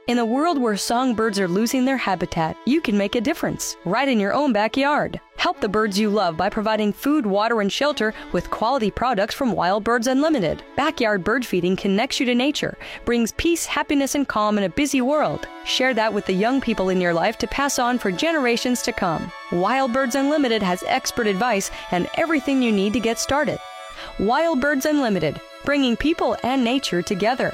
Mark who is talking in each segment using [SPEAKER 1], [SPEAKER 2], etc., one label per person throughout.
[SPEAKER 1] In a world where songbirds are losing their habitat, you can make a difference right in your own backyard. Help the birds you love by providing food, water, and shelter with quality products from Wild Birds Unlimited. Backyard bird feeding connects you to nature, brings peace, happiness, and calm in a busy world. Share that with the young people in your life to pass on for generations to come. Wild Birds Unlimited has expert advice and everything you need to get started. Wild Birds Unlimited, bringing people and nature together.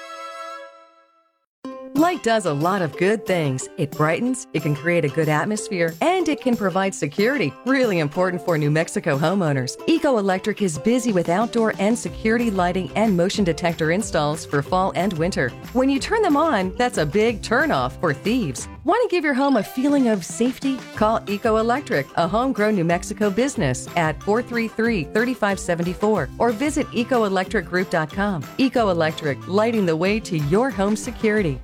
[SPEAKER 2] Light does a lot of good things. It brightens, it can create a good atmosphere, and it can provide security, really important for New Mexico homeowners. Eco Electric is busy with outdoor and security lighting and motion detector installs for fall and winter. When you turn them on, that's a big turnoff for thieves. Want to give your home a feeling of safety? Call Eco Electric, a homegrown New Mexico business, at 433-3574 or visit ecoelectricgroup.com. Eco Electric, lighting the way to your home security.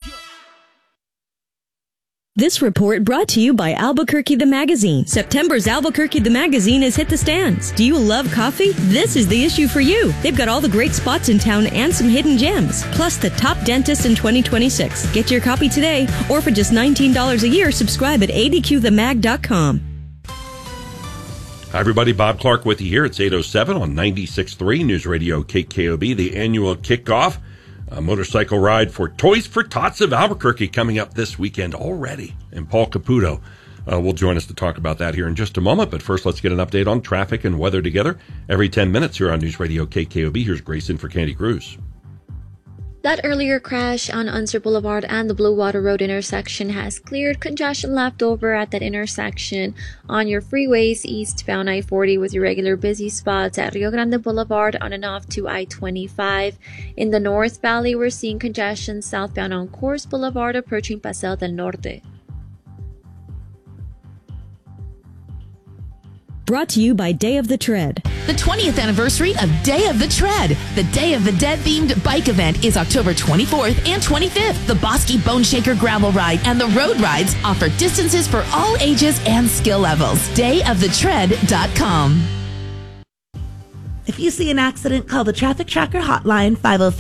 [SPEAKER 3] This report brought to you by Albuquerque the Magazine. September's Albuquerque the Magazine has hit the stands. Do you love coffee? This is the issue for you. They've got all the great spots in town and some hidden gems, plus the top dentists in 2026. Get your copy today, or for just $19 a year, subscribe at adqthemag.com.
[SPEAKER 4] Hi, everybody. Bob Clark with you here. It's 8:07 on 96.3 News Radio KKOB, the annual kickoff. A motorcycle ride for Toys for Tots of Albuquerque coming up this weekend already. And Paul Caputo will join us to talk about that here in just a moment. But first, let's get an update on traffic and weather together. Every 10 minutes here on News Radio KKOB. Here's Grayson for Candy Cruz.
[SPEAKER 5] That earlier crash on Unser Boulevard and the Blue Water Road intersection has cleared congestion left over at that intersection on your freeways eastbound I-40 with your regular busy spots at Rio Grande Boulevard on and off to I-25. In the North Valley, we're seeing congestion southbound on Coors Boulevard approaching Paseo del Norte.
[SPEAKER 3] Brought to you by Day of the Tread.
[SPEAKER 6] The 20th anniversary of Day of the Tread. The Day of the Dead themed bike event is October 24th and 25th. The Bosky Bone Shaker Gravel Ride and the Road Rides offer distances for all ages and skill levels. DayofTheTread.com.
[SPEAKER 7] If you see an accident, call the Traffic Tracker hotline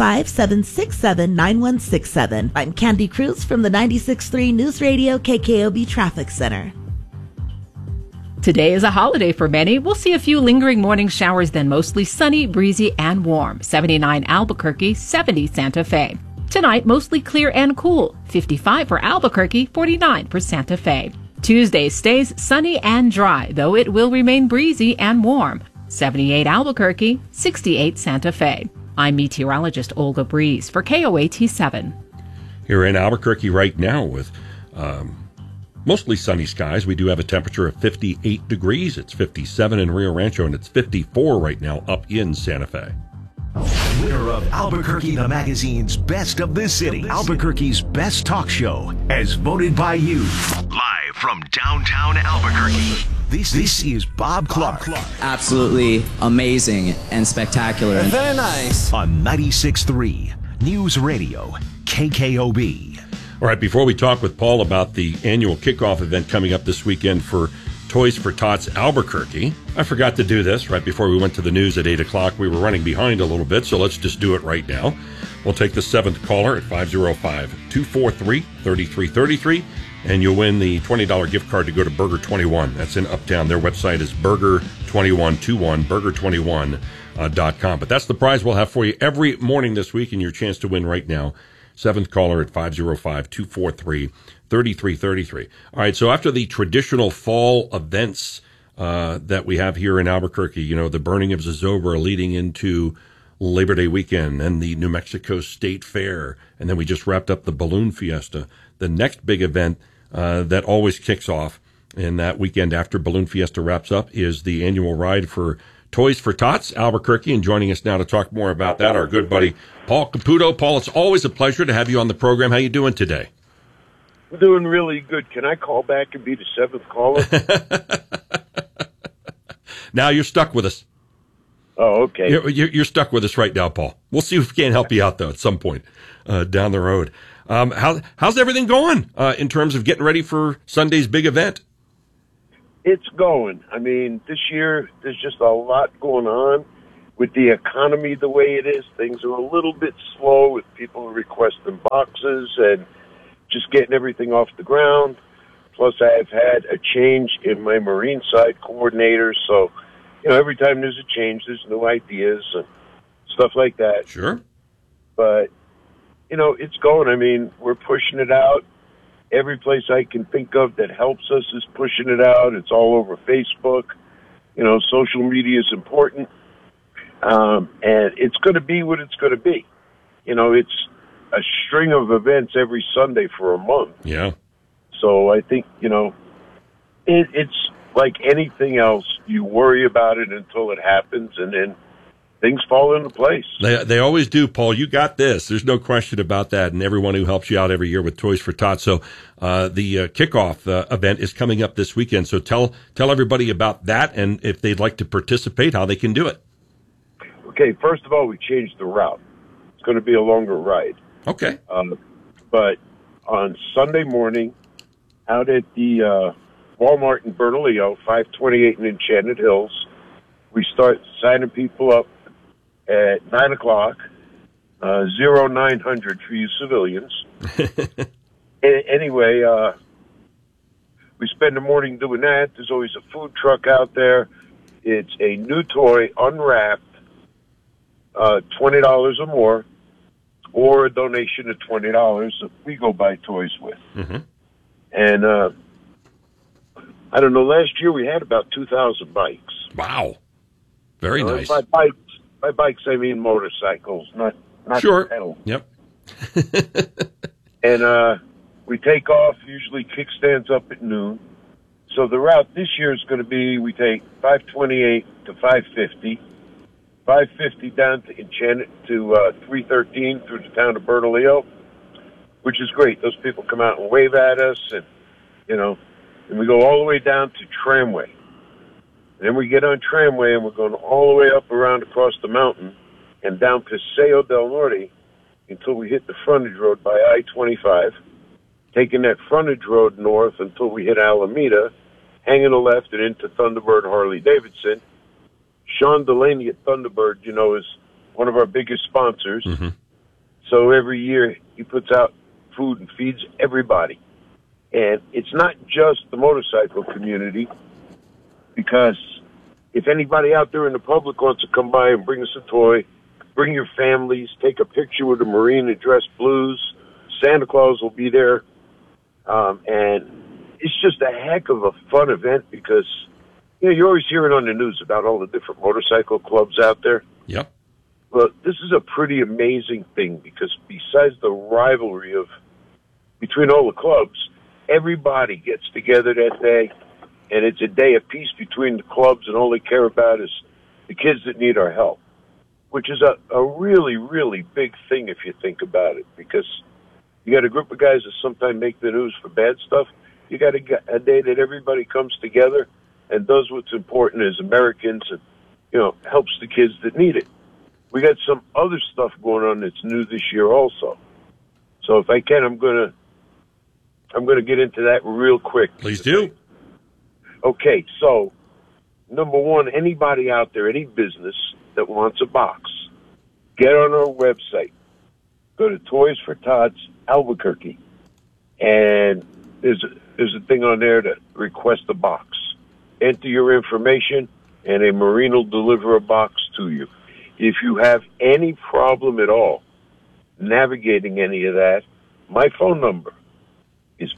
[SPEAKER 7] 505-767-9167. I'm Candy Cruz from the 96.3 News Radio KKOB Traffic Center.
[SPEAKER 8] Today is a holiday for many. We'll see a few lingering morning showers, then mostly sunny, breezy, and warm. 79 Albuquerque, 70 Santa Fe. Tonight, mostly clear and cool. 55 for Albuquerque, 49 for Santa Fe. Tuesday stays sunny and dry, though it will remain breezy and warm. 78 Albuquerque, 68 Santa Fe. I'm meteorologist Olga Breeze for KOAT7.
[SPEAKER 4] Here in Albuquerque right now with mostly sunny skies. We do have a temperature of 58 degrees. It's 57 in Rio Rancho, and it's 54 right now up in Santa Fe.
[SPEAKER 9] Winner of Albuquerque the Magazine's Best of the City, Albuquerque's best talk show, as voted by you. Live from downtown Albuquerque, this is Bob Clark.
[SPEAKER 10] Absolutely amazing and spectacular.
[SPEAKER 9] Very nice. On 96.3 News Radio KKOB.
[SPEAKER 4] All right, before we talk with Paul about the annual kickoff event coming up this weekend for Toys for Tots Albuquerque, I forgot to do this right before we went to the news at 8 o'clock. We were running behind a little bit, so let's just do it right now. We'll take the 7th caller at 505-243-3333, and you'll win the $20 gift card to go to Burger 21. That's in Uptown. Their website is burger2121, burger21.com. But that's the prize we'll have for you every morning this week, and your chance to win right now. 7th caller at 505-243-3333. All right, so after the traditional fall events that we have here in Albuquerque, you know, the burning of Zozobra leading into Labor Day weekend and the New Mexico State Fair, and then we just wrapped up the Balloon Fiesta. The next big event that always kicks off in that weekend after Balloon Fiesta wraps up is the annual ride for Toys for Tots Albuquerque, and joining us now to talk more about that, our good buddy Paul Caputo. Paul, it's always a pleasure to have you on the program. How you doing today?
[SPEAKER 11] I'm doing really good. Can I call back and be the 7th caller?
[SPEAKER 4] Now you're stuck with us.
[SPEAKER 11] Oh, okay.
[SPEAKER 4] You're stuck with us right now, Paul. We'll see if we can't help you out, though, at some point down the road. How's everything going in terms of getting ready for Sunday's big event?
[SPEAKER 11] It's going. I mean, this year there's just a lot going on with the economy the way it is. Things are a little bit slow with people requesting boxes and just getting everything off the ground. Plus, I've had a change in my Marine side coordinator. So, every time there's a change, there's new ideas and stuff like that.
[SPEAKER 4] Sure.
[SPEAKER 11] But, it's going. I mean, we're pushing it out. Every place I can think of that helps us is pushing it out. It's all over Facebook. Social media is important. And it's going to be what it's going to be. It's a string of events every Sunday for a month.
[SPEAKER 4] Yeah.
[SPEAKER 11] So I think, it's like anything else. You worry about it until it happens, and then things fall into place.
[SPEAKER 4] They always do, Paul. You got this. There's no question about that. And everyone who helps you out every year with Toys for Tots. So the kickoff event is coming up this weekend. So tell everybody about that, and if they'd like to participate, how they can do it.
[SPEAKER 11] Okay, first of all, we changed the route. It's going to be a longer ride.
[SPEAKER 4] Okay.
[SPEAKER 11] But on Sunday morning, out at the Walmart in Bernalillo, 528 in Enchanted Hills, we start signing people up at 9 o'clock, 0900 for you civilians. Anyway, we spend the morning doing that. There's always a food truck out there. It's a new toy, unwrapped, $20 or more, or a donation of $20 that we go buy toys with.
[SPEAKER 4] Mm-hmm.
[SPEAKER 11] And I don't know, last year we had about 2,000 bikes.
[SPEAKER 4] Wow. Very nice.
[SPEAKER 11] By bikes, I mean motorcycles, not
[SPEAKER 4] sure.
[SPEAKER 11] pedals.
[SPEAKER 4] Yep.
[SPEAKER 11] And we take off, usually kickstands up at noon. So the route this year is going to be, we take 528 to 550, 550 down to Enchanted to 313 through the town of Bernalillo, which is great. Those people come out and wave at us, and and we go all the way down to Tramway. And then we get on Tramway, and we're going all the way up around across the mountain and down Paseo del Norte until we hit the frontage road by I-25, taking that frontage road north until we hit Alameda, hanging a left and into Thunderbird Harley-Davidson. Sean Delaney at Thunderbird, is one of our biggest sponsors.
[SPEAKER 4] Mm-hmm.
[SPEAKER 11] So every year he puts out food and feeds everybody. And it's not just the motorcycle community, because if anybody out there in the public wants to come by and bring us a toy, bring your families, take a picture with the Marine Address Blues, Santa Claus will be there. And it's just a heck of a fun event because, you're always hearing on the news about all the different motorcycle clubs out there.
[SPEAKER 4] Yep.
[SPEAKER 11] Well, this is a pretty amazing thing because besides the rivalry between all the clubs, everybody gets together that day, and it's a day of peace between the clubs, and all they care about is the kids that need our help, which is a really, really big thing if you think about it, because you got a group of guys that sometimes make the news for bad stuff. You got a day that everybody comes together and does what's important as Americans and, helps the kids that need it. We got some other stuff going on that's new this year also. So if I can, I'm going to get into that real quick.
[SPEAKER 4] Please do.
[SPEAKER 11] Okay, so number one, anybody out there, any business that wants a box, get on our website. Go to Toys for Tots Albuquerque, and there's a thing on there to request a box. Enter your information, and a Marine will deliver a box to you. If you have any problem at all navigating any of that, my phone number is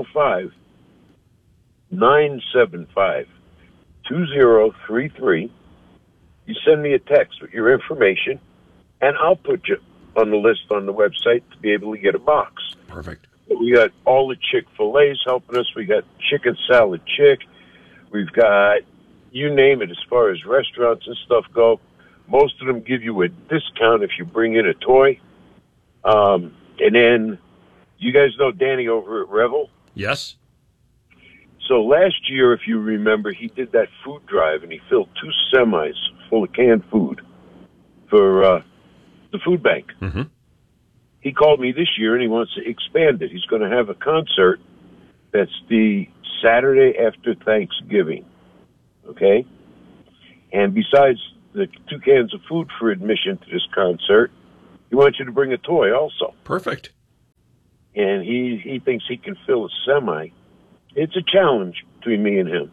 [SPEAKER 11] 505-975-2033. You send me a text with your information, and I'll put you on the list on the website to be able to get a box.
[SPEAKER 4] Perfect.
[SPEAKER 11] We got all the Chick-fil-A's helping us. We got Chicken Salad Chick. We've got, you name it, as far as restaurants and stuff go. Most of them give you a discount if you bring in a toy. And then, you guys know Danny over at Revel?
[SPEAKER 4] Yes.
[SPEAKER 11] So last year, if you remember, he did that food drive, and he filled 2 semis full of canned food for the food bank.
[SPEAKER 4] Mm-hmm.
[SPEAKER 11] He called me this year, and he wants to expand it. He's going to have a concert that's the Saturday after Thanksgiving, okay? And besides the 2 cans of food for admission to this concert, he wants you to bring a toy also.
[SPEAKER 4] Perfect.
[SPEAKER 11] and he thinks he can fill a semi. It's a challenge between me and him.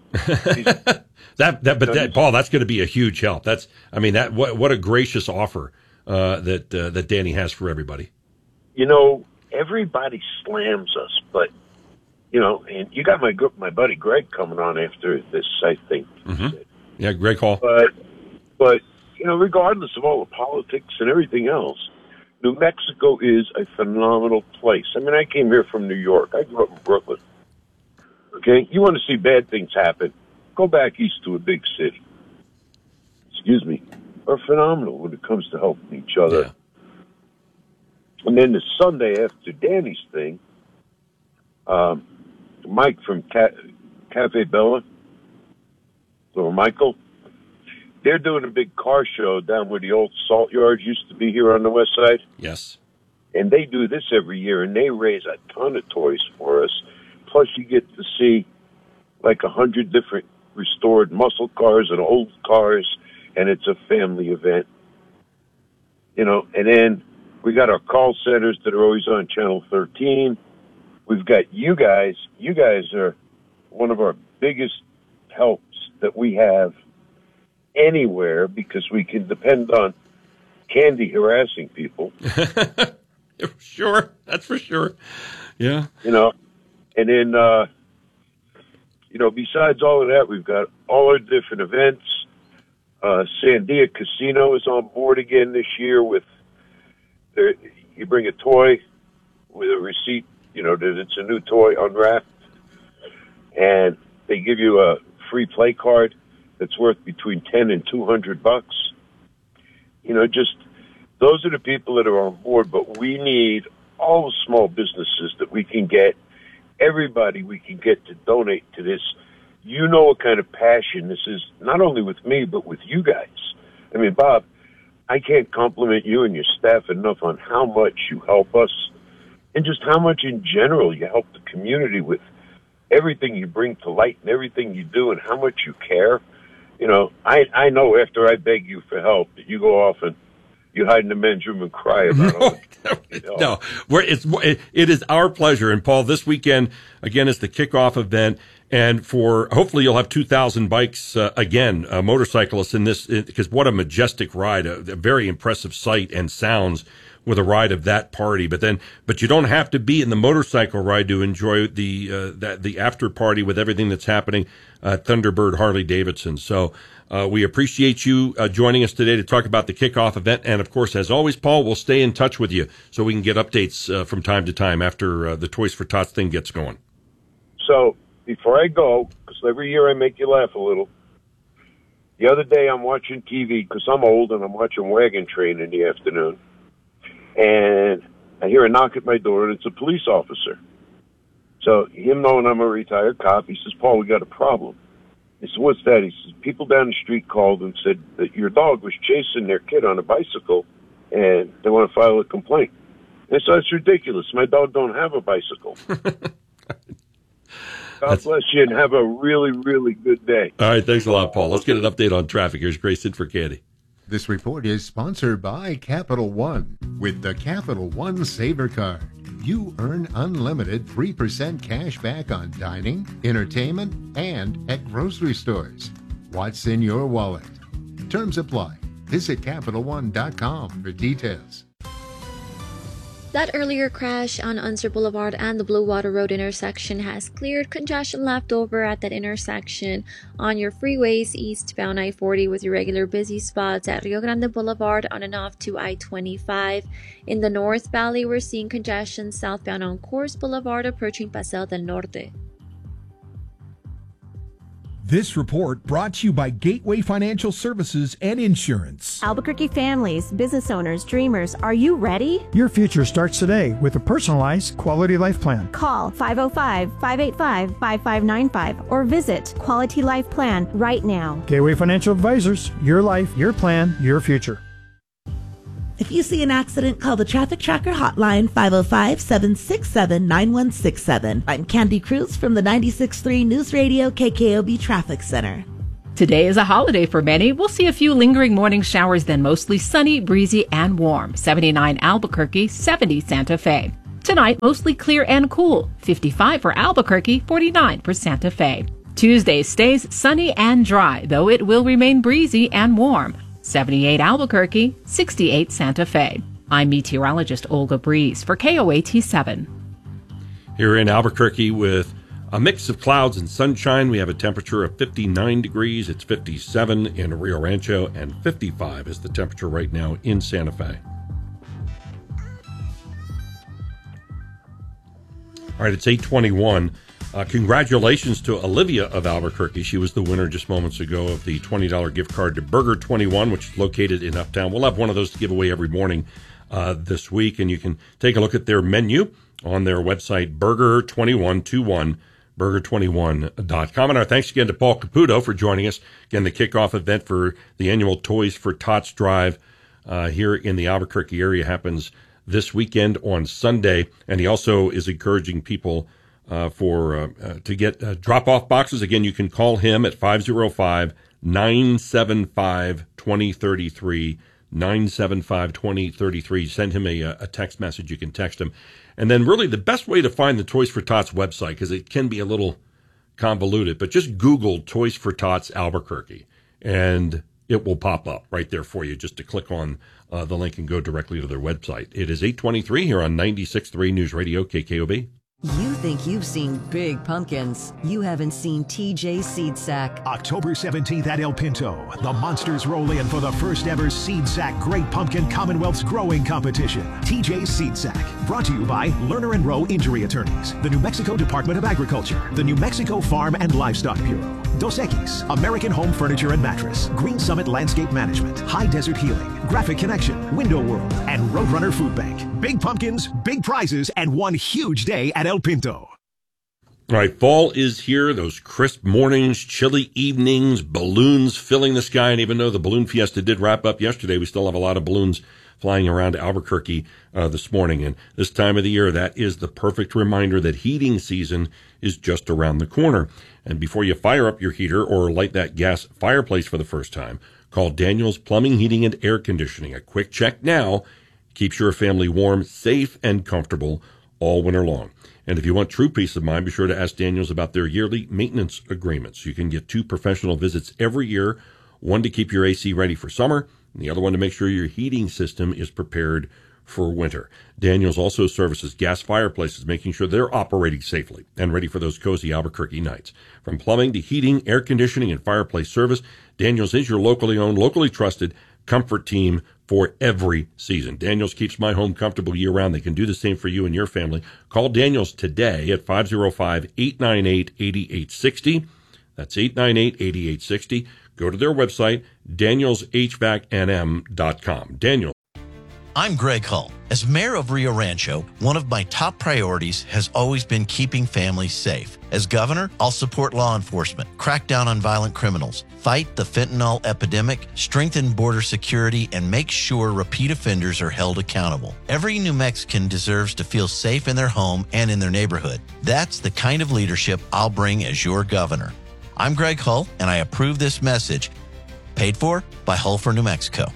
[SPEAKER 4] Paul, that's going to be a huge help. What a gracious offer that Danny has for everybody.
[SPEAKER 11] Everybody slams us, but and you got my buddy Greg coming on after this, I think.
[SPEAKER 4] Mm-hmm. Yeah, Greg Hall.
[SPEAKER 11] But regardless of all the politics and everything else, New Mexico is a phenomenal place. I came here from New York. I grew up in Brooklyn. Okay, you want to see bad things happen, go back east to a big city. Are phenomenal when it comes to helping each other.
[SPEAKER 4] Yeah.
[SPEAKER 11] And then the Sunday after Danny's thing, Mike from Cafe Bella, or Michael, they're doing a big car show down where the old salt yards used to be here on the west side.
[SPEAKER 4] Yes.
[SPEAKER 11] And they do this every year, and they raise a ton of toys for us. Plus, you get to see like 100 different restored muscle cars and old cars, and it's a family event. And then we got our call centers that are always on Channel 13. We've got you guys. You guys are one of our biggest helps that we have anywhere because we can depend on Candy harassing people.
[SPEAKER 4] Sure, that's for sure. Yeah.
[SPEAKER 11] And then, besides all of that, we've got all our different events. Sandia Casino is on board again this year with you bring a toy with a receipt, that it's a new toy unwrapped, and they give you a free play card that's worth between $10 and $200. Just those are the people that are on board, but we need all the small businesses that we can get, everybody we can get to donate to this. What kind of passion this is, not only with me, but with you guys. Bob, I can't compliment you and your staff enough on how much you help us and just how much in general you help the community with everything you bring to light and everything you do and how much you care. I know after I beg you for help that you go off and you hide in the men's room and cry about it.
[SPEAKER 4] No, it is our pleasure. And Paul, this weekend, again, is the kickoff event. And hopefully you'll have 2,000 bikes, motorcyclists in this, because what a majestic ride, a very impressive sight and sounds with a ride of that party. But you don't have to be in the motorcycle ride to enjoy the after party with everything that's happening at Thunderbird Harley Davidson. So, we appreciate you joining us today to talk about the kickoff event. And of course, as always, Paul, we'll stay in touch with you so we can get updates from time to time after the Toys for Tots thing gets going.
[SPEAKER 11] So, before I go, because every year I make you laugh a little, the other day I'm watching TV because I'm old and I'm watching Wagon Train in the afternoon. And I hear a knock at my door and it's a police officer. So him knowing I'm a retired cop, he says, Paul, we got a problem. I said, what's that? He says, people down the street called and said that your dog was chasing their kid on a bicycle and they want to file a complaint. And so it's ridiculous. My dog don't have a bicycle. God bless you and have a really, really good day.
[SPEAKER 4] All right. Thanks a lot, Paul. Let's get an update on traffic. Here's Grayson for Candy.
[SPEAKER 12] This report is sponsored by Capital One. With the Capital One Saver Card, you earn unlimited 3% cash back on dining, entertainment, and at grocery stores. What's in your wallet? Terms apply. Visit CapitalOne.com for details.
[SPEAKER 5] That earlier crash on Unser Boulevard and the Blue Water Road intersection has cleared congestion left over at that intersection on your freeways eastbound I-40 with irregular busy spots at Rio Grande Boulevard on and off to I-25. In the North Valley, we're seeing congestion southbound on Coors Boulevard approaching Paseo del Norte.
[SPEAKER 13] This report brought to you by Gateway Financial Services and Insurance.
[SPEAKER 14] Albuquerque families, business owners, dreamers, are you ready?
[SPEAKER 15] Your future starts today with a personalized quality life plan.
[SPEAKER 14] Call 505-585-5595 or visit Quality Life Plan right now.
[SPEAKER 15] Gateway Financial Advisors, your life, your plan, your future.
[SPEAKER 7] If you see an accident, call the Traffic Tracker hotline, 505-767-9167. I'm Candy Cruz from the 96.3 News Radio KKOB Traffic Center.
[SPEAKER 8] Today is a holiday for many. We'll see a few lingering morning showers, then mostly sunny, breezy, and warm. 79 Albuquerque, 70 Santa Fe. Tonight, mostly clear and cool. 55 for Albuquerque, 49 for Santa Fe. Tuesday stays sunny and dry, though it will remain breezy and warm. 78 Albuquerque, 68 Santa Fe. I'm meteorologist Olga Breeze for KOAT7.
[SPEAKER 4] Here in Albuquerque with a mix of clouds and sunshine, we have a temperature of 59 degrees. It's 57 in Rio Rancho, and 55 is the temperature right now in Santa Fe. All right, it's 8:21. Congratulations to Olivia of Albuquerque. She was the winner just moments ago of the $20 gift card to Burger 21, which is located in Uptown. We'll have one of those to give away every morning this week, and you can take a look at their menu on their website, Burger2121, Burger21.com. And our thanks again to Paul Caputo for joining us. Again, the kickoff event for the annual Toys for Tots drive here in the Albuquerque area happens this weekend on Sunday, and he also is encouraging people to get drop-off boxes. Again, you can call him at 505-975-2033, 975-2033. Send him a text message. You can text him. And then really the best way to find the Toys for Tots website, because it can be a little convoluted, but just Google Toys for Tots Albuquerque, and it will pop up right there for you just to click on the link and go directly to their website. It is 8:23 here on 96.3 News Radio KKOB.
[SPEAKER 2] You think you've seen big pumpkins. You haven't seen TJ Seed Sack.
[SPEAKER 9] October 17th at El Pinto, the Monsters roll in for the first ever Seed Sack Great Pumpkin Commonwealth's Growing Competition. TJ Seed Sack, brought to you by Lerner & Rowe Injury Attorneys, the New Mexico Department of Agriculture, the New Mexico Farm and Livestock Bureau, Dos Equis, American Home Furniture and Mattress, Green Summit Landscape Management, High Desert Healing, Graphic Connection, Window World, and Roadrunner Food Bank. Big pumpkins, big prizes, and one huge day at El Pinto.
[SPEAKER 4] All right, fall is here. Those crisp mornings, chilly evenings, balloons filling the sky. And even though the balloon fiesta did wrap up yesterday, we still have a lot of balloons flying around Albuquerque this morning. And this time of the year, that is the perfect reminder that heating season is just around the corner. And before you fire up your heater or light that gas fireplace for the first time, call Daniels Plumbing, Heating, and Air Conditioning. A quick check now keeps your family warm, safe, and comfortable all winter long. And if you want true peace of mind, be sure to ask Daniels about their yearly maintenance agreements. You can get 2 professional visits every year, one to keep your AC ready for summer, and the other one to make sure your heating system is prepared for winter. Daniels also services gas fireplaces, making sure they're operating safely and ready for those cozy Albuquerque nights. From plumbing to heating, air conditioning, and fireplace service, Daniels is your locally owned, locally trusted comfort team for every season. Daniels keeps my home comfortable year-round. They can do the same for you and your family. Call Daniels today at 505-898-8860. That's 898-8860. Go to their website, danielshvacnm.com. Daniels.
[SPEAKER 16] I'm Greg Hull. As mayor of Rio Rancho, one of my top priorities has always been keeping families safe. As governor, I'll support law enforcement, crack down on violent criminals, fight the fentanyl epidemic, strengthen border security, and make sure repeat offenders are held accountable. Every New Mexican deserves to feel safe in their home and in their neighborhood. That's the kind of leadership I'll bring as your governor. I'm Greg Hull, and I approve this message. Paid for by Hull for New Mexico.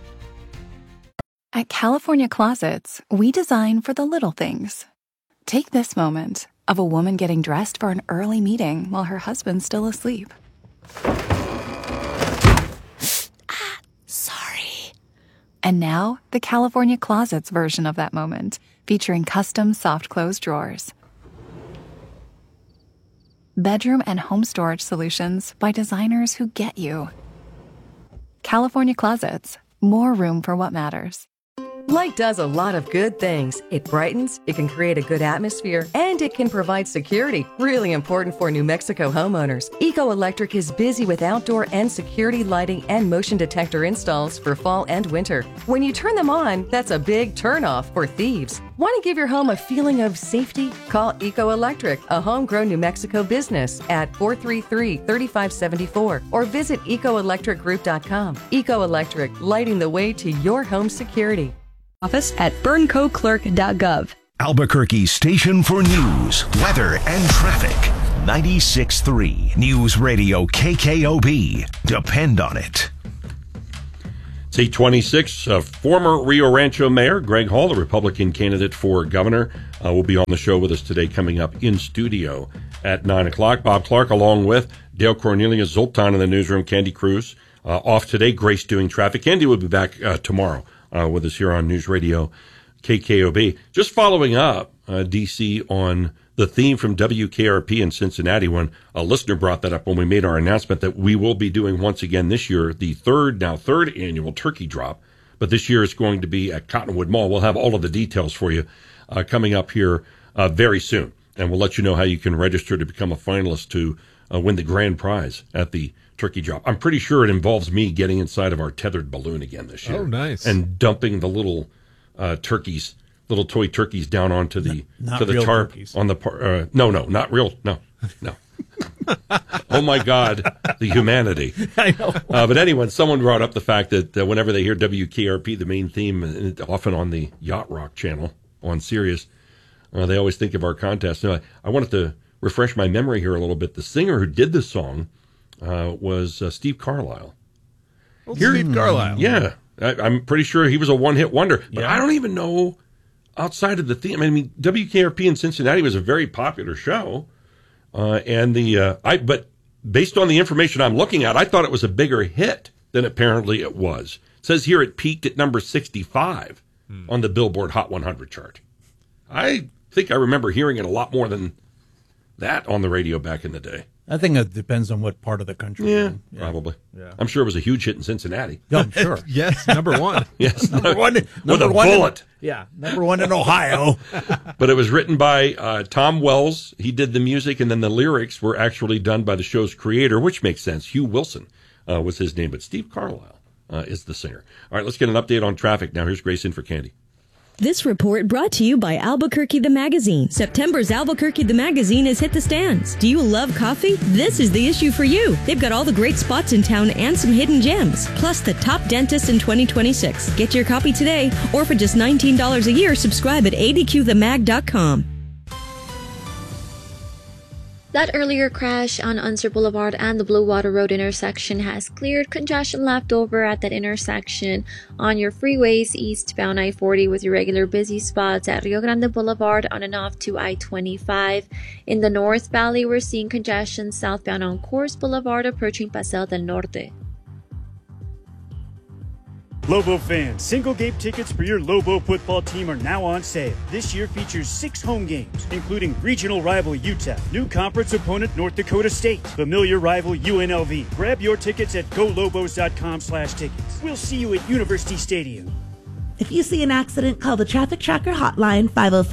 [SPEAKER 17] At California Closets, we design for the little things. Take this moment of a woman getting dressed for an early meeting while her husband's still asleep. Sorry. And now, the California Closets version of that moment, featuring custom soft close drawers. Bedroom and home storage solutions by designers who get you. California Closets, more room for what matters.
[SPEAKER 2] Light does a lot of good things. It brightens, it can create a good atmosphere, and it can provide security. Really important for New Mexico homeowners. Eco Electric is busy with outdoor and security lighting and motion detector installs for fall and winter. When you turn them on, that's a big turnoff for thieves. Want to give your home a feeling of safety? Call Eco Electric, a homegrown New Mexico business, at 433-3574 or visit ecoelectricgroup.com. Eco Electric, lighting the way to your home security.
[SPEAKER 1] Office at burncoclerk.gov.
[SPEAKER 9] Albuquerque's station for news, weather, and traffic. 96.3 News Radio KKOB. Depend on it.
[SPEAKER 4] It's 826. Former Rio Rancho Mayor Greg Hull, the Republican candidate for governor, will be on the show with us today, coming up in studio at 9 o'clock. Bob Clark, along with Dale Cornelius, Zoltan in the newsroom, Candy Cruz off today, Grace doing traffic. Candy will be back tomorrow with us here on News Radio KKOB. Just following up, DC, on the theme from WKRP in Cincinnati, when a listener brought that up when we made our announcement that we will be doing once again this year the third annual turkey drop, but this year it's going to be at Cottonwood Mall. We'll have all of the details for you coming up here very soon, and we'll let you know how you can register to become a finalist to win the grand prize at the turkey drop. I'm pretty sure it involves me getting inside of our tethered balloon again this year.
[SPEAKER 18] Oh, nice.
[SPEAKER 4] And dumping the little turkeys, little toy turkeys, down onto the tarp turkeys. On the no, not real. No. Oh my God, the humanity.
[SPEAKER 18] I know.
[SPEAKER 4] But anyway, someone brought up the fact that whenever they hear WKRP, the main theme, often on the Yacht Rock channel on Sirius, they always think of our contest. Now, I wanted to refresh my memory here a little bit. The singer who did the song was Steve Carlisle.
[SPEAKER 18] Steve Carlisle.
[SPEAKER 4] Yeah. I'm pretty sure he was a one-hit wonder, but I don't even know outside of the theme. I mean, WKRP in Cincinnati was a very popular show, but based on the information I'm looking at, I thought it was a bigger hit than apparently it was. It says here it peaked at number 65 on the Billboard Hot 100 chart. I think I remember hearing it a lot more than that on the radio back in the day.
[SPEAKER 19] I think it depends on what part of the country.
[SPEAKER 4] Yeah, probably. Yeah. I'm sure it was a huge hit in Cincinnati.
[SPEAKER 19] Yeah, I'm sure.
[SPEAKER 18] Yes, number one.
[SPEAKER 4] Yes,
[SPEAKER 19] number one.
[SPEAKER 4] With a bullet.
[SPEAKER 19] Number one in Ohio.
[SPEAKER 4] But it was written by Tom Wells. He did the music, and then the lyrics were actually done by the show's creator, which makes sense. Hugh Wilson was his name, but Steve Carlisle is the singer. All right, let's get an update on traffic. Now, here's Grace in for Candy.
[SPEAKER 3] This report brought to you by Albuquerque the Magazine. September's Albuquerque the Magazine has hit the stands. Do you love coffee? This is the issue for you. They've got all the great spots in town and some hidden gems, plus the top dentist in 2026. Get your copy today, or for just $19 a year, subscribe at adqthemag.com.
[SPEAKER 5] That earlier crash on Unser Boulevard and the Blue Water Road intersection has cleared congestion left over at that intersection on your freeways eastbound I-40 with your regular busy spots at Rio Grande Boulevard on and off to I-25. In the North Valley, we're seeing congestion southbound on Coors Boulevard approaching Paseo del Norte.
[SPEAKER 20] Lobo fans, single-game tickets for your Lobo football team are now on sale. This year features 6 home games, including regional rival UTEP, new conference opponent North Dakota State, familiar rival UNLV. Grab your tickets at golobos.com/tickets. We'll see you at University Stadium.
[SPEAKER 7] If you see an accident, call the Traffic Tracker hotline,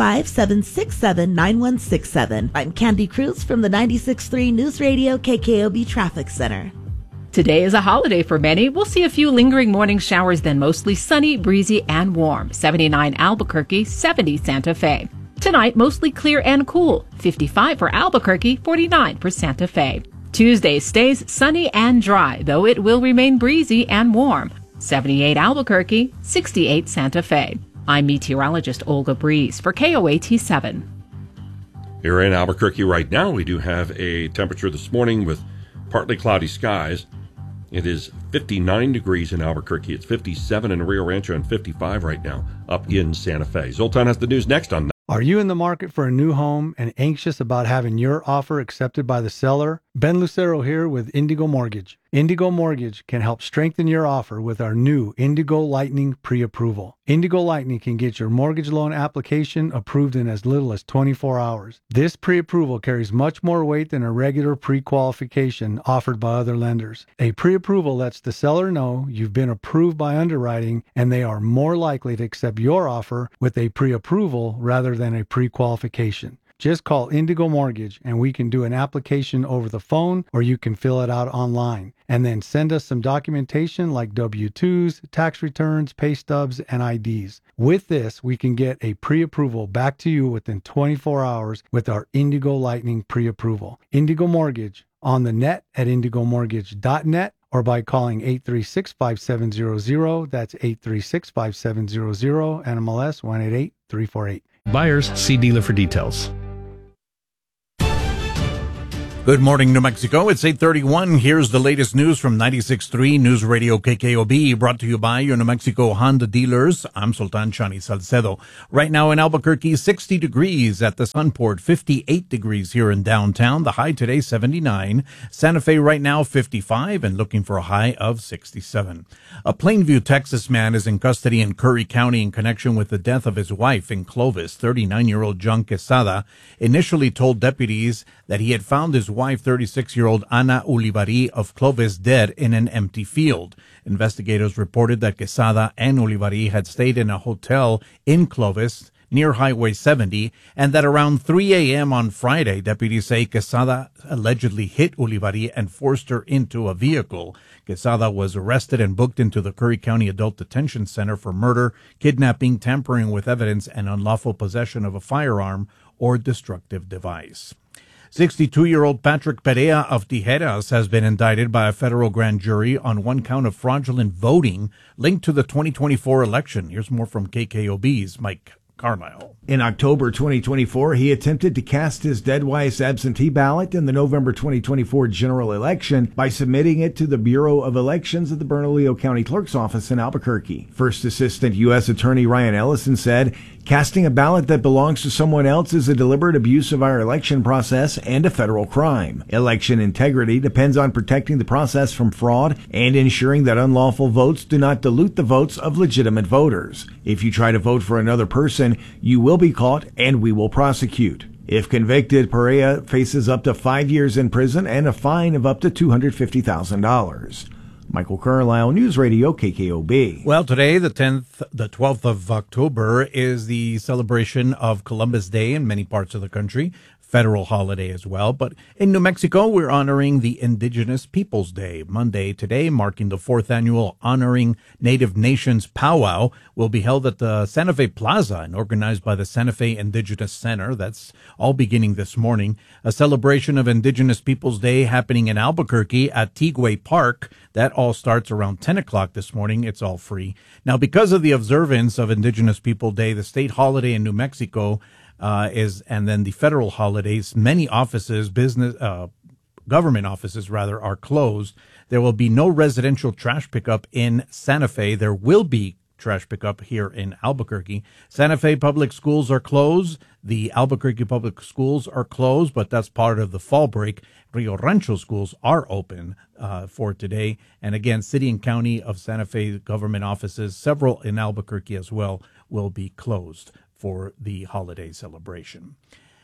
[SPEAKER 7] 505-767-9167. I'm Candy Cruz from the 96.3 News Radio KKOB Traffic Center.
[SPEAKER 8] Today is a holiday for many. We'll see a few lingering morning showers, then mostly sunny, breezy, and warm. 79 Albuquerque, 70 Santa Fe. Tonight, mostly clear and cool. 55 for Albuquerque, 49 for Santa Fe. Tuesday stays sunny and dry, though it will remain breezy and warm. 78 Albuquerque, 68 Santa Fe. I'm meteorologist Olga Breeze for KOAT 7.
[SPEAKER 4] Here in Albuquerque right now, we do have a temperature this morning with partly cloudy skies. It is 59 degrees in Albuquerque. It's 57 in Rio Rancho and 55 right now up in Santa Fe. Zoltan has the news next on.
[SPEAKER 15] Are you in the market for a new home and anxious about having your offer accepted by the seller? Ben Lucero here with Indigo Mortgage. Indigo Mortgage can help strengthen your offer with our new Indigo Lightning pre-approval. Indigo Lightning can get your mortgage loan application approved in as little as 24 hours. This pre-approval carries much more weight than a regular pre-qualification offered by other lenders. A pre-approval lets the seller know you've been approved by underwriting and they are more likely to accept your offer with a pre-approval rather than a pre-qualification. Just call Indigo Mortgage and we can do an application over the phone or you can fill it out online. And then send us some documentation like W-2s, tax returns, pay stubs, and IDs. With this, we can get a pre-approval back to you within 24 hours with our Indigo Lightning pre-approval. Indigo Mortgage on the net at indigomortgage.net or by calling 836-5700. That's 836-5700, NMLS 188348.
[SPEAKER 21] Buyers, see dealer for details.
[SPEAKER 19] Good morning, New Mexico. It's 8:31. Here's the latest news from 96.3 News Radio KKOB, brought to you by your New Mexico Honda dealers. I'm Sultan Chani Salcedo. Right now in Albuquerque, 60 degrees at the Sunport, 58 degrees here in downtown. The high today, 79. Santa Fe right now, 55, and looking for a high of 67. A Plainview, Texas man is in custody in Curry County in connection with the death of his wife in Clovis. 39-year-old John Quesada initially told deputies that he had found his wife, 36-year-old Ana Ulibarri of Clovis, dead in an empty field. Investigators reported that Quesada and Ulibarri had stayed in a hotel in Clovis near Highway 70, and that around 3 a.m. on Friday, deputies say Quesada allegedly hit Ulibarri and forced her into a vehicle. Quesada was arrested and booked into the Curry County Adult Detention Center for murder, kidnapping, tampering with evidence, and unlawful possession of a firearm or destructive device. 62-year-old Patrick Perea of Tijeras has been indicted by a federal grand jury on one count of fraudulent voting linked to the 2024 election. Here's more from KKOB's Mike Carlisle.
[SPEAKER 21] In October 2024, he attempted to cast his dead wife's absentee ballot in the November 2024 general election by submitting it to the Bureau of Elections at the Bernalillo County Clerk's Office in Albuquerque. First Assistant U.S. Attorney Ryan Ellison said, "Casting a ballot that belongs to someone else is a deliberate abuse of our election process and a federal crime. Election integrity depends on protecting the process from fraud and ensuring that unlawful votes do not dilute the votes of legitimate voters. If you try to vote for another person, you will be caught and we will prosecute." If convicted, Perea faces up to 5 years in prison and a fine of up to $250,000. Michael Carlisle, News Radio KKOB.
[SPEAKER 19] Well, today, the 12th of October, is the celebration of Columbus Day in many parts of the country. Federal holiday as well. But in New Mexico, we're honoring the Indigenous Peoples Day. Monday today, marking the 4th annual Honoring Native Nations Powwow, will be held at the Santa Fe Plaza and organized by the Santa Fe Indigenous Center. That's all beginning this morning. A celebration of Indigenous Peoples Day happening in Albuquerque at Tigway Park. That all starts around 10 o'clock this morning. It's all free. Now, because of the observance of Indigenous Peoples Day, the state holiday in New Mexico, and then the federal holidays, many offices, government offices rather, are closed. There will be no residential trash pickup in Santa Fe. There will be trash pickup here in Albuquerque. Santa Fe public schools are closed. The Albuquerque public schools are closed, but that's part of the fall break. Rio Rancho schools are open for today. And again, city and county of Santa Fe government offices, several in Albuquerque as well, will be closed for the holiday celebration.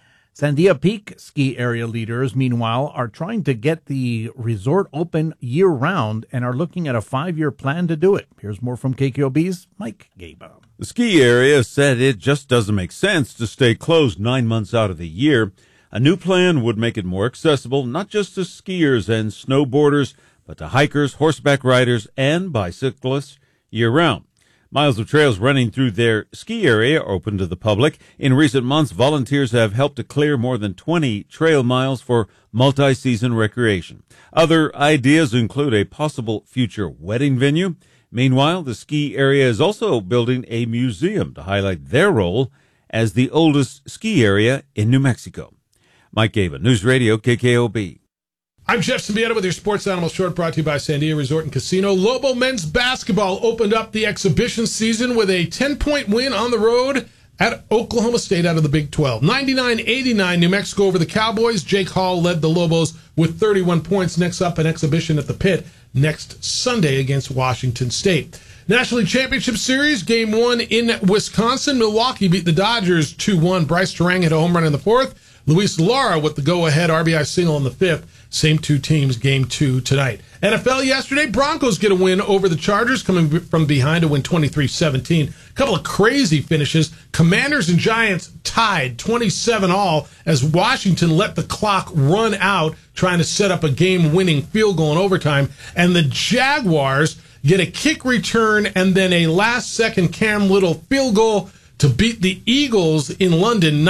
[SPEAKER 19] Sandia Peak ski area leaders, meanwhile, are trying to get the resort open year-round and are looking at a 5-year plan to do it. Here's more from KKOB's Mike Gaba.
[SPEAKER 22] The ski area said it just doesn't make sense to stay closed 9 months out of the year. A new plan would make it more accessible, not just to skiers and snowboarders, but to hikers, horseback riders, and bicyclists year-round. Miles of trails running through their ski area are open to the public. In recent months, volunteers have helped to clear more than 20 trail miles for multi-season recreation. Other ideas include a possible future wedding venue. Meanwhile, the ski area is also building a museum to highlight their role as the oldest ski area in New Mexico. Mike Gaba, News Radio KKOB.
[SPEAKER 18] I'm Jeff Symbieta with your Sports Animal Short, brought to you by Sandia Resort and Casino. Lobo men's basketball opened up the exhibition season with a 10-point win on the road at Oklahoma State out of the Big 12. 99-89, New Mexico over the Cowboys. Jake Hall led the Lobos with 31 points. Next up, an exhibition at the Pit next Sunday against Washington State. National League Championship Series, Game 1 in Wisconsin. Milwaukee beat the Dodgers 2-1. Bryce Terang hit a home run in the 4th. Luis Lara with the go-ahead RBI single in the 5th. Same two teams, Game 2 tonight. NFL yesterday, Broncos get a win over the Chargers, coming from behind to win 23-17. A couple of crazy finishes. Commanders and Giants tied 27-all as Washington let the clock run out, trying to set up a game-winning field goal in overtime. And the Jaguars get a kick return and then a last-second Cam Little field goal to beat the Eagles in London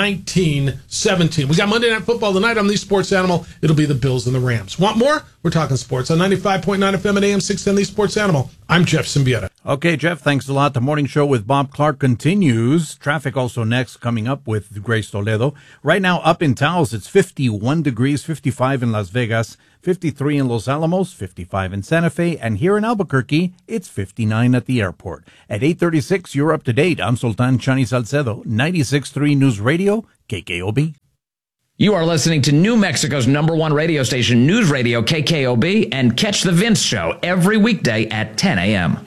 [SPEAKER 18] 19-17. We got Monday Night Football tonight on the Sports Animal. It'll be the Bills and the Rams. Want more? We're talking sports on 95.9 FM and AM 610, the Sports Animal. I'm Jeff Symbieta.
[SPEAKER 19] Okay, Jeff, thanks a lot. The morning show with Bob Clark continues. Traffic also next, coming up with Grace Toledo. Right now, up in Taos, it's 51 degrees, 55 in Las Vegas, 53 in Los Alamos, 55 in Santa Fe, and here in Albuquerque, it's 59 at the airport. At 8:36, you're up to date. I'm Sultan Chani Salcedo, 96.3 News Radio, KKOB.
[SPEAKER 6] You are listening to New Mexico's #1 radio station, News Radio KKOB, and catch The Vince Show every weekday at 10 a.m.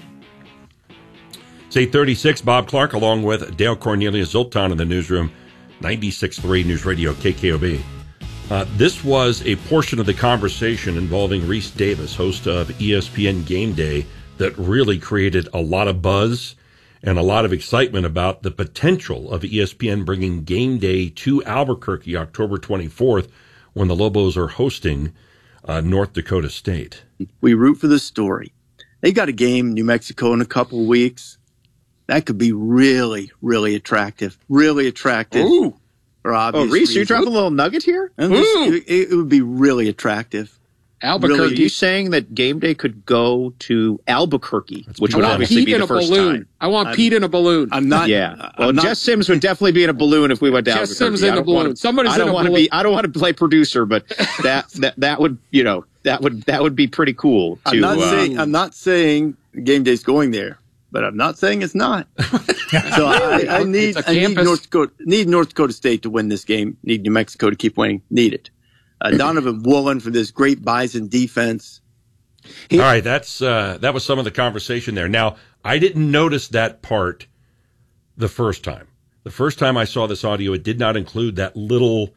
[SPEAKER 4] It's 8:36. Bob Clark along with Dale Cornelius Zoltan in the newsroom, 96.3 News Radio KKOB. This was a portion of the conversation involving Reese Davis, host of ESPN Game Day, that really created a lot of buzz and a lot of excitement about the potential of ESPN bringing Game Day to Albuquerque October 24th when the Lobos are hosting North Dakota State.
[SPEAKER 10] We root for the story. They got a game, New Mexico, in a couple of weeks. That could be really, really attractive. Really attractive.
[SPEAKER 23] Ooh.
[SPEAKER 10] For obvious
[SPEAKER 23] Reese,
[SPEAKER 10] reasons.
[SPEAKER 23] you're dropping a little nugget here?
[SPEAKER 10] It would be really attractive.
[SPEAKER 23] Albuquerque,
[SPEAKER 10] Really-
[SPEAKER 23] you saying that Game Day could go to Albuquerque, which would obviously be the first time.
[SPEAKER 24] I want Pete in a balloon.
[SPEAKER 10] I'm not.
[SPEAKER 23] Yeah. Well,
[SPEAKER 10] I'm not-
[SPEAKER 23] Jess Sims would definitely be in a balloon if we went to
[SPEAKER 24] Jess
[SPEAKER 23] Albuquerque.
[SPEAKER 24] Sims in
[SPEAKER 23] I
[SPEAKER 24] a
[SPEAKER 23] don't
[SPEAKER 24] balloon.
[SPEAKER 23] wanna-
[SPEAKER 24] Somebody's
[SPEAKER 23] I don't
[SPEAKER 24] in a
[SPEAKER 23] want to
[SPEAKER 24] balloon.
[SPEAKER 23] be. I don't want to play producer, but that would that would be pretty cool.
[SPEAKER 10] I'm
[SPEAKER 23] To,
[SPEAKER 10] not saying Game Day's going there, but I'm not saying it's not. So I need North Dakota State to win this game. Need New Mexico to keep winning. Need it. Donovan Woolen for this great Bison defense.
[SPEAKER 4] All right, that was some of the conversation there. Now, I didn't notice that part the first time. The first time I saw this audio, it did not include that little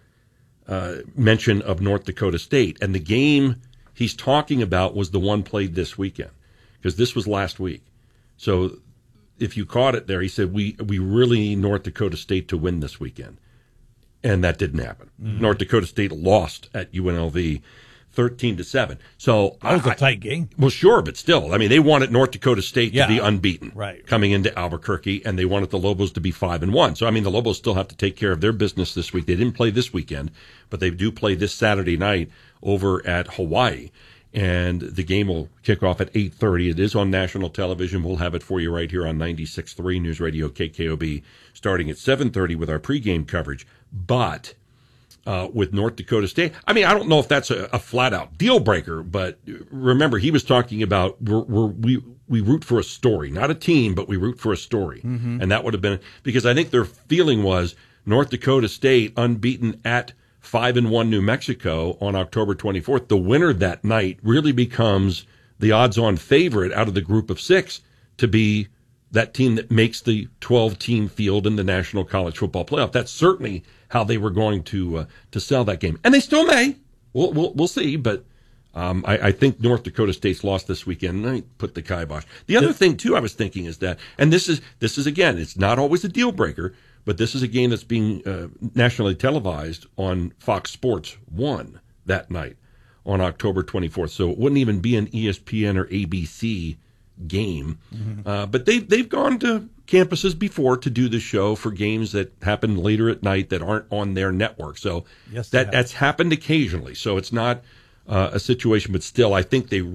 [SPEAKER 4] mention of North Dakota State. And the game he's talking about was the one played this weekend, because this was last week. So if you caught it there, he said, we really need North Dakota State to win this weekend. And that didn't happen.
[SPEAKER 19] Mm-hmm.
[SPEAKER 4] North Dakota State lost at UNLV 13-7. So
[SPEAKER 19] That was a tight game.
[SPEAKER 4] Well, sure, but still, I mean, they wanted North Dakota State to be unbeaten,
[SPEAKER 19] right,
[SPEAKER 4] coming into Albuquerque, and they wanted the Lobos to be 5-1. So, I mean, the Lobos still have to take care of their business this week. They didn't play this weekend, but they do play this Saturday night over at Hawaii, and the game will kick off at 8:30. It is on national television. We'll have it for you right here on 96.3 News Radio KKOB, starting at 7:30 with our pregame coverage. But with North Dakota State, I mean, I don't know if that's a flat-out deal breaker, but remember, he was talking about we root for a story, not a team, but we root for a story.
[SPEAKER 19] Mm-hmm.
[SPEAKER 4] And that would have been, because I think their feeling was North Dakota State unbeaten at 5-1 New Mexico on October 24th. The winner that night really becomes the odds-on favorite out of the group of six to be that team that makes the 12-team field in the National College Football Playoff. That's certainly how they were going to sell that game, and they still may. We'll see, but I think North Dakota State's lost this weekend. I put the kibosh. The other thing too, I was thinking is that, and this is again, it's not always a deal breaker, but this is a game that's being nationally televised on Fox Sports 1 that night on October 24th. So it wouldn't even be an ESPN or ABC game. Mm-hmm. But they've gone to campuses before to do the show for games that happen later at night that aren't on their network. So
[SPEAKER 19] Yes,
[SPEAKER 4] that's happened occasionally. So it's not a situation, but still, I think that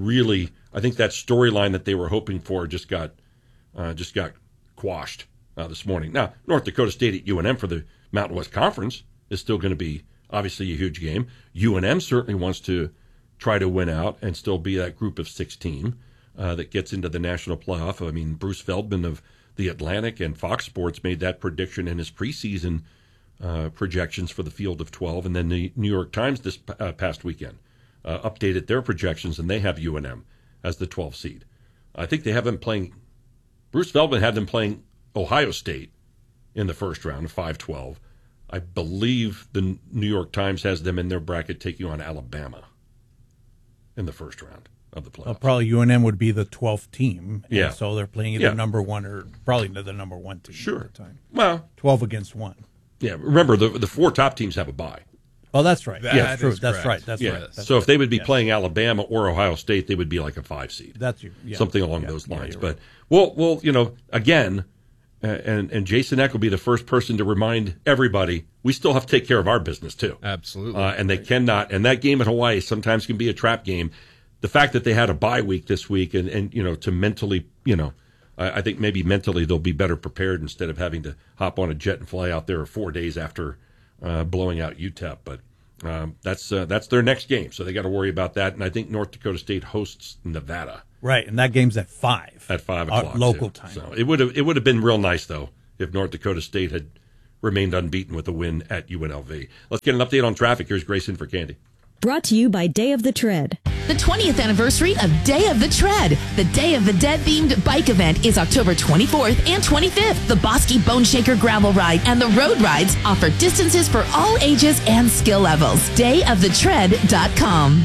[SPEAKER 4] storyline that they were hoping for just got quashed this morning. Now, North Dakota State at UNM for the Mountain West Conference is still going to be obviously a huge game. UNM certainly wants to try to win out and still be that group of 6 team that gets into the national playoff. I mean, Bruce Feldman of The Atlantic and Fox Sports made that prediction in his preseason projections for the field of 12, and then the New York Times this past weekend updated their projections, and they have UNM as the 12th seed. I think they have them playing, Bruce Feldman had them playing Ohio State in the first round of 5-12. I believe the New York Times has them in their bracket taking on Alabama in the first round of the playoffs.
[SPEAKER 19] Probably UNM would be the 12th team.
[SPEAKER 4] Yeah.
[SPEAKER 19] And so they're playing either number one or probably the number one team.
[SPEAKER 4] Sure.
[SPEAKER 19] At the time.
[SPEAKER 4] Well,
[SPEAKER 19] 12 against 1.
[SPEAKER 4] Yeah, remember, the 4 top teams have a bye.
[SPEAKER 19] Oh, that's right.
[SPEAKER 4] That's
[SPEAKER 19] true. That's right. That's
[SPEAKER 4] yeah.
[SPEAKER 19] right. That's
[SPEAKER 4] so if they would be playing Alabama or Ohio State, they would be like a 5 seed.
[SPEAKER 19] That's
[SPEAKER 4] something along those lines. But we'll again, and Jason Eck will be the first person to remind everybody we still have to take care of our business too.
[SPEAKER 25] Absolutely.
[SPEAKER 4] And they cannot. And that game at Hawaii sometimes can be a trap game. the fact that they had a bye week this week and to mentally, I think maybe mentally they'll be better prepared instead of having to hop on a jet and fly out there 4 days after blowing out UTEP. But that's their next game, so they got to worry about that. And I think North Dakota State hosts Nevada.
[SPEAKER 19] Right, and that game's at 5.
[SPEAKER 4] At 5 o'clock.
[SPEAKER 19] Local time.
[SPEAKER 4] So it would have been real nice, though, if North Dakota State had remained unbeaten with a win at UNLV. Let's get an update on traffic. Here's Grayson for Candy.
[SPEAKER 3] Brought to you by Day of the Tread.
[SPEAKER 11] The 20th anniversary of Day of the Tread. The Day of the Dead themed bike event is October 24th and 25th. The Bosky Bone Shaker gravel ride and the road rides offer distances for all ages and skill levels. DayofTheTread.com.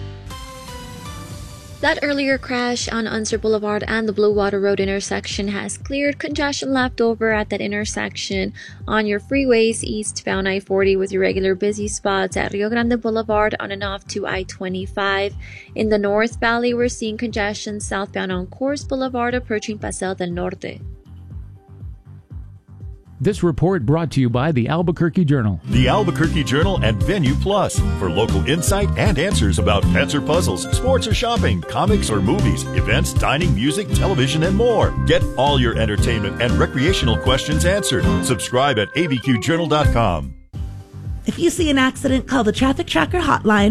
[SPEAKER 5] That earlier crash on Unser Boulevard and the Blue Water Road intersection has cleared congestion left over at that intersection on your freeways eastbound I-40 with your regular busy spots at Rio Grande Boulevard on and off to I-25. In the North Valley, we're seeing congestion southbound on Coors Boulevard approaching Paseo del Norte.
[SPEAKER 12] This report brought to you by the Albuquerque Journal.
[SPEAKER 13] The Albuquerque Journal and Venue Plus for local insight and answers about pets or puzzles, sports or shopping, comics or movies, events, dining, music, television, and more. Get all your entertainment and recreational questions answered. Subscribe at abqjournal.com.
[SPEAKER 7] If you see an accident, call the Traffic Tracker hotline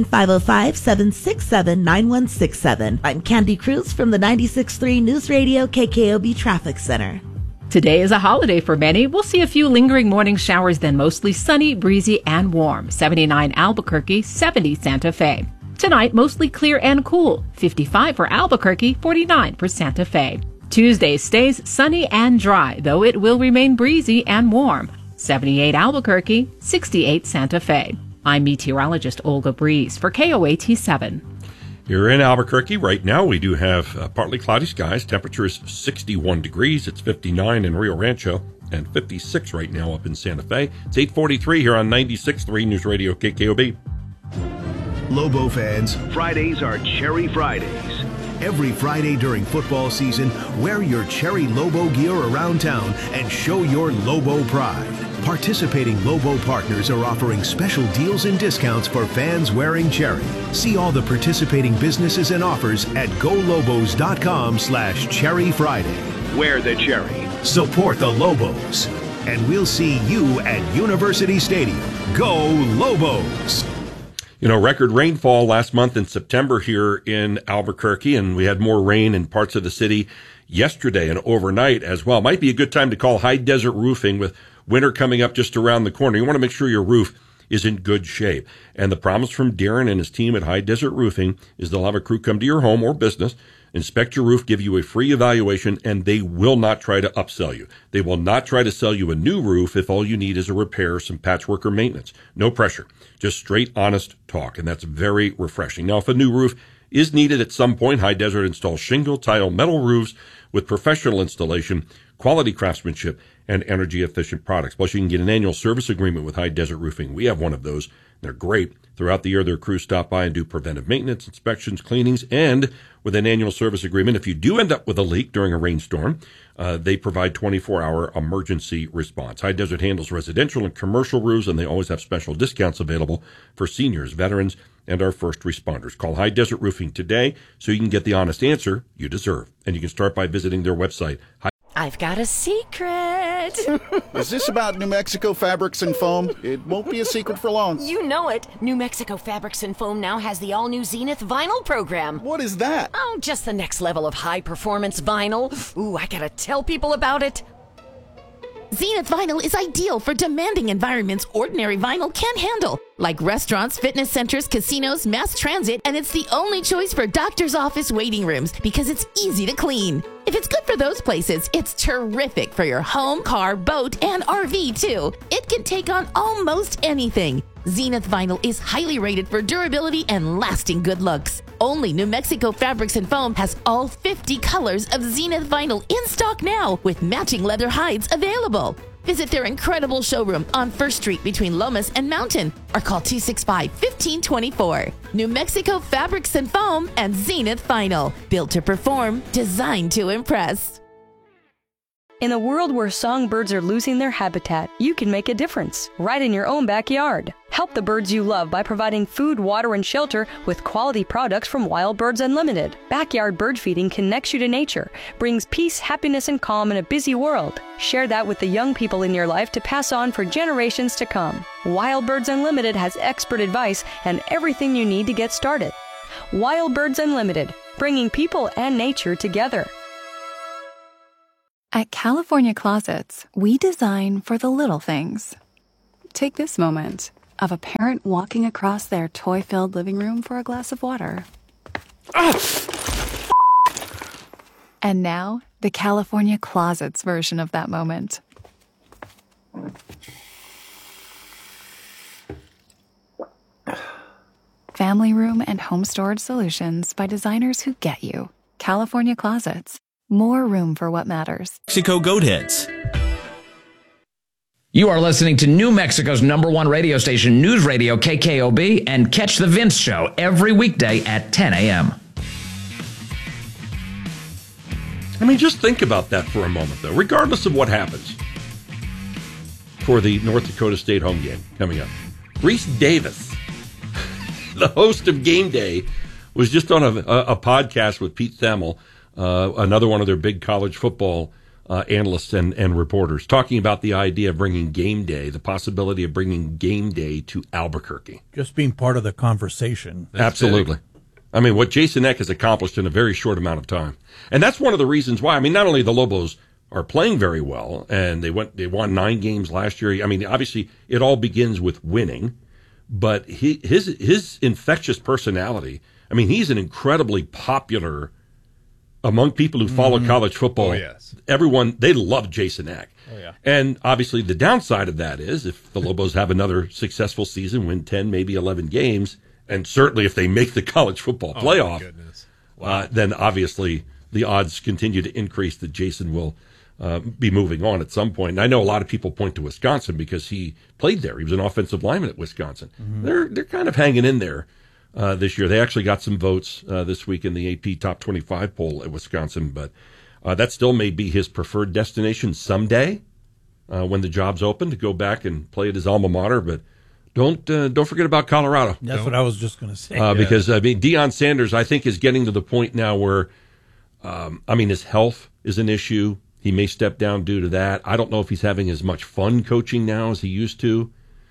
[SPEAKER 7] 505-767-9167. I'm Candy Cruz from the 96.3 News Radio KKOB Traffic Center.
[SPEAKER 8] Today is a holiday for many. We'll see a few lingering morning showers, then mostly sunny, breezy, and warm. 79 Albuquerque, 70 Santa Fe. Tonight, mostly clear and cool. 55 for Albuquerque, 49 for Santa Fe. Tuesday stays sunny and dry, though it will remain breezy and warm. 78 Albuquerque, 68 Santa Fe. I'm meteorologist Olga Breeze for KOAT 7.
[SPEAKER 4] Here in Albuquerque right now, we do have partly cloudy skies. Temperature is 61 degrees. It's 59 in Rio Rancho and 56 right now up in Santa Fe. It's 8:43 here on 96.3 News Radio KKOB.
[SPEAKER 9] Lobo fans, Fridays are Cherry Fridays. Every Friday during football season, wear your Cherry Lobo gear around town and show your Lobo pride. Participating Lobo partners are offering special deals and discounts for fans wearing Cherry. See all the participating businesses and offers at golobos.com/Cherry Friday. Wear the Cherry. Support the Lobos. And we'll see you at University Stadium. Go Lobos!
[SPEAKER 4] Record rainfall last month in September here in Albuquerque, and we had more rain in parts of the city yesterday and overnight as well. Might be a good time to call High Desert Roofing with winter coming up just around the corner. You want to make sure your roof is in good shape. And the promise from Darren and his team at High Desert Roofing is they'll have a crew come to your home or business, inspect your roof, give you a free evaluation, and they will not try to upsell you. They will not try to sell you a new roof if all you need is a repair, some patchwork or maintenance. No pressure. Just straight, honest talk, and that's very refreshing. Now, if a new roof is needed at some point, High Desert installs shingle, tile, metal roofs with professional installation, quality craftsmanship, and energy-efficient products. Plus, you can get an annual service agreement with High Desert Roofing. We have one of those. They're great. Throughout the year, their crews stop by and do preventive maintenance, inspections, cleanings, and with an annual service agreement, if you do end up with a leak during a rainstorm, they provide 24-hour emergency response. High Desert handles residential and commercial roofs, and they always have special discounts available for seniors, veterans, and our first responders. Call High Desert Roofing today so you can get the honest answer you deserve. And you can start by visiting their website.
[SPEAKER 24] I've got a secret.
[SPEAKER 25] Is this about New Mexico Fabrics and Foam? It won't be a secret for long.
[SPEAKER 24] You know it. New Mexico Fabrics and Foam now has the all-new Zenith vinyl program.
[SPEAKER 25] What is that?
[SPEAKER 24] Oh, just the next level of high-performance vinyl. Ooh, I gotta tell people about it.
[SPEAKER 11] Zenith Vinyl is ideal for demanding environments ordinary vinyl can't handle, like restaurants, fitness centers, casinos, mass transit, and it's the only choice for doctor's office waiting rooms because it's easy to clean. If it's good for those places, it's terrific for your home, car, boat, and RV too. It can take on almost anything. Zenith Vinyl is highly rated for durability and lasting good looks. Only New Mexico Fabrics and Foam has all 50 colors of Zenith Vinyl in stock now with matching leather hides available. Visit their incredible showroom on 1st Street between Lomas and Mountain or call 265-1524. New Mexico Fabrics and Foam and Zenith Vinyl. Built to perform, designed to impress.
[SPEAKER 1] In a world where songbirds are losing their habitat, you can make a difference right in your own backyard. Help the birds you love by providing food, water, and shelter with quality products from Wild Birds Unlimited. Backyard bird feeding connects you to nature, brings peace, happiness, and calm in a busy world. Share that with the young people in your life to pass on for generations to come. Wild Birds Unlimited has expert advice and everything you need to get started. Wild Birds Unlimited, bringing people and nature together.
[SPEAKER 2] At California Closets, we design for the little things. Take this moment of a parent walking across their toy-filled living room for a glass of water. And now, the California Closets version of that moment. Family room and home storage solutions by designers who get you. California Closets. More room for what matters.
[SPEAKER 14] Mexico Goat Heads.
[SPEAKER 6] You are listening to New Mexico's #1 radio station, News Radio KKOB, and catch The Vince Show every weekday at 10 a.m.
[SPEAKER 4] I mean, just think about that for a moment, though. Regardless of what happens for the North Dakota State home game coming up, Reese Davis, the host of Game Day, was just on a podcast with Pete Thamel, another one of their big college football analysts and reporters, talking about the idea of bringing Game Day, the possibility of bringing Game Day to Albuquerque.
[SPEAKER 19] Just being part of the conversation.
[SPEAKER 4] Absolutely. I mean, what Jason Eck has accomplished in a very short amount of time. And that's one of the reasons why, I mean, not only the Lobos are playing very well, and they won 9 games last year. I mean, obviously, it all begins with winning, but his infectious personality, I mean, he's an incredibly popular among people who follow college football.
[SPEAKER 16] Oh, yes.
[SPEAKER 4] Everyone, they love Jason Eck.
[SPEAKER 16] Oh, yeah.
[SPEAKER 4] And obviously the downside of that is if the Lobos have another successful season, win 10, maybe 11 games, and certainly if they make the college football playoff, then obviously the odds continue to increase that Jason will be moving on at some point. And I know a lot of people point to Wisconsin because he played there. He was an offensive lineman at Wisconsin. Mm-hmm. They're kind of hanging in there. This year. They actually got some votes this week in the AP Top 25 poll at Wisconsin, but that still may be his preferred destination someday when the job's open to go back and play at his alma mater. But don't forget about Colorado.
[SPEAKER 19] That's what I was just going to say.
[SPEAKER 4] Because, I mean, Deion Sanders, I think, is getting to the point now where, I mean, his health is an issue. He may step down due to that. I don't know if he's having as much fun coaching now as he used to.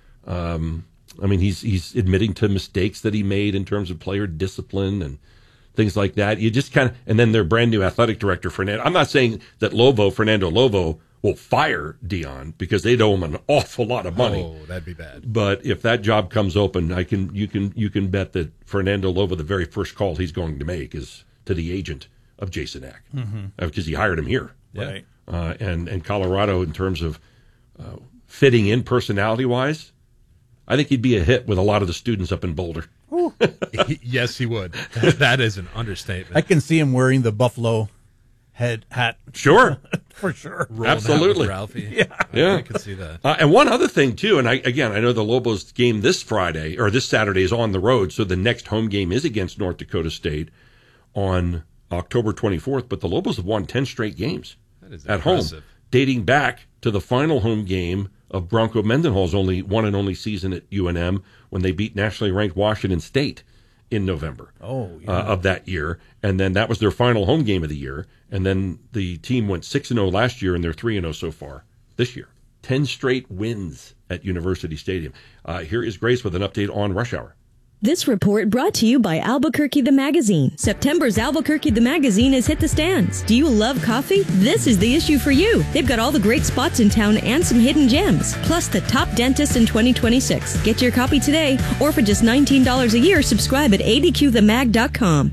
[SPEAKER 4] I mean, he's admitting to mistakes that he made in terms of player discipline and things like that. You just kind of, and then their brand new athletic director, Fernando. I'm not saying that Fernando Lobo, will fire Deion because they'd owe him an awful lot of money.
[SPEAKER 16] Oh, that'd be bad.
[SPEAKER 4] But if that job comes open, you can bet that Fernando Lobo, the very first call he's going to make is to the agent of Jason Eck, because he hired him here.
[SPEAKER 16] Yeah.
[SPEAKER 19] Right.
[SPEAKER 4] And Colorado, in terms of fitting in personality wise, I think he'd be a hit with a lot of the students up in Boulder.
[SPEAKER 16] Yes, he would. That is an understatement.
[SPEAKER 19] I can see him wearing the buffalo head hat.
[SPEAKER 4] Sure.
[SPEAKER 19] For sure.
[SPEAKER 16] Rolling
[SPEAKER 4] Absolutely.
[SPEAKER 16] out with Ralphie.
[SPEAKER 4] Yeah.
[SPEAKER 16] I can see that.
[SPEAKER 4] And one other thing, too, and I know the Lobos game this Saturday is on the road, so the next home game is against North Dakota State on October 24th, but the Lobos have won 10 straight games at home, dating back to the final home game of Bronco Mendenhall's one and only season at UNM when they beat nationally ranked Washington State in November of that year. And then that was their final home game of the year. And then the team went 6-0 last year, and they're 3-0 so far this year. 10 straight wins at University Stadium. Here is Grace with an update on Rush Hour.
[SPEAKER 3] This report brought to you by Albuquerque the Magazine. September's Albuquerque the Magazine has hit the stands. Do you love coffee? This is the issue for you. They've got all the great spots in town and some hidden gems, plus the top dentist in 2026. Get your copy today, or for just $19 a year, subscribe at adqthemag.com.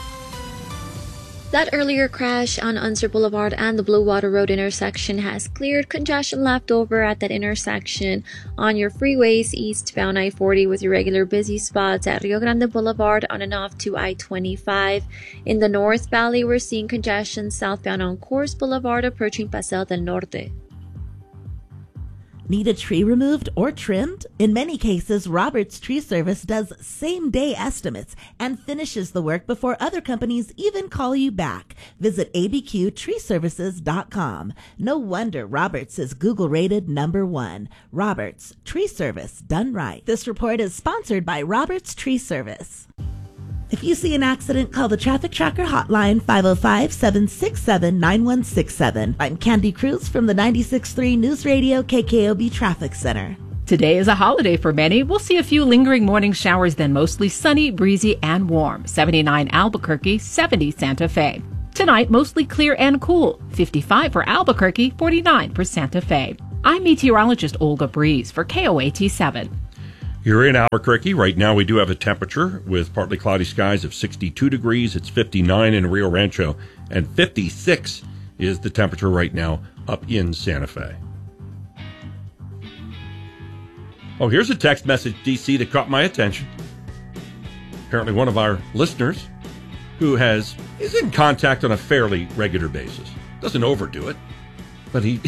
[SPEAKER 5] That earlier crash on Unser Boulevard and the Blue Water Road intersection has cleared congestion left over at that intersection on your freeways eastbound I-40 with your regular busy spots at Rio Grande Boulevard on and off to I-25. In the North Valley, we're seeing congestion southbound on Coors Boulevard approaching Paseo del Norte.
[SPEAKER 7] Need a tree removed or trimmed? In many cases, Roberts Tree Service does same-day estimates and finishes the work before other companies even call you back. Visit abqtreeservices.com. No wonder Roberts is Google-rated #1. Roberts Tree Service, done right. This report is sponsored by Roberts Tree Service. If you see an accident, call the Traffic Tracker hotline, 505-767-9167. I'm Candy Cruz from the 96.3 News Radio KKOB Traffic Center.
[SPEAKER 8] Today is a holiday for many. We'll see a few lingering morning showers, then mostly sunny, breezy, and warm. 79 Albuquerque, 70 Santa Fe. Tonight, mostly clear and cool. 55 for Albuquerque, 49 for Santa Fe. I'm meteorologist Olga Breeze for KOAT 7.
[SPEAKER 4] You're in Albuquerque. Right now we do have a temperature with partly cloudy skies of 62 degrees. It's 59 in Rio Rancho, and 56 is the temperature right now up in Santa Fe. Oh, here's a text message, DC, that caught my attention. Apparently one of our listeners who is in contact on a fairly regular basis. Doesn't overdo it, but he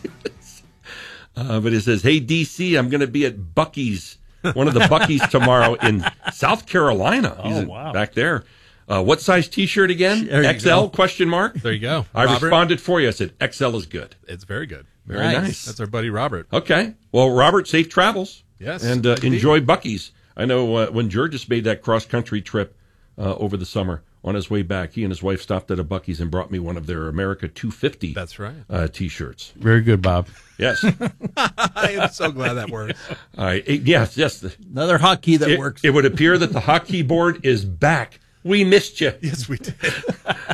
[SPEAKER 4] says, "Hey, DC, I'm going to be at Buc-ee's, one of the Buc-ee's tomorrow in South Carolina." He's
[SPEAKER 16] wow.
[SPEAKER 4] Back there. What size T-shirt again? XL? Question mark.
[SPEAKER 16] There you go.
[SPEAKER 4] I responded for you. I said XL is good.
[SPEAKER 16] It's very good.
[SPEAKER 4] Very nice.
[SPEAKER 16] That's our buddy Robert.
[SPEAKER 4] Okay. Well, Robert, safe travels.
[SPEAKER 16] Yes.
[SPEAKER 4] And enjoy Buc-ee's. I know when Georges made that cross-country trip over the summer, on his way back, he and his wife stopped at a Buc-ee's and brought me one of their America 250
[SPEAKER 16] That's right.
[SPEAKER 4] T-shirts.
[SPEAKER 12] Very good, Bob.
[SPEAKER 4] Yes.
[SPEAKER 16] I am so glad that works.
[SPEAKER 4] Yes.
[SPEAKER 19] Another hotkey that works.
[SPEAKER 4] It would appear that the hotkey board is back. We missed you.
[SPEAKER 16] Yes, we did.
[SPEAKER 4] There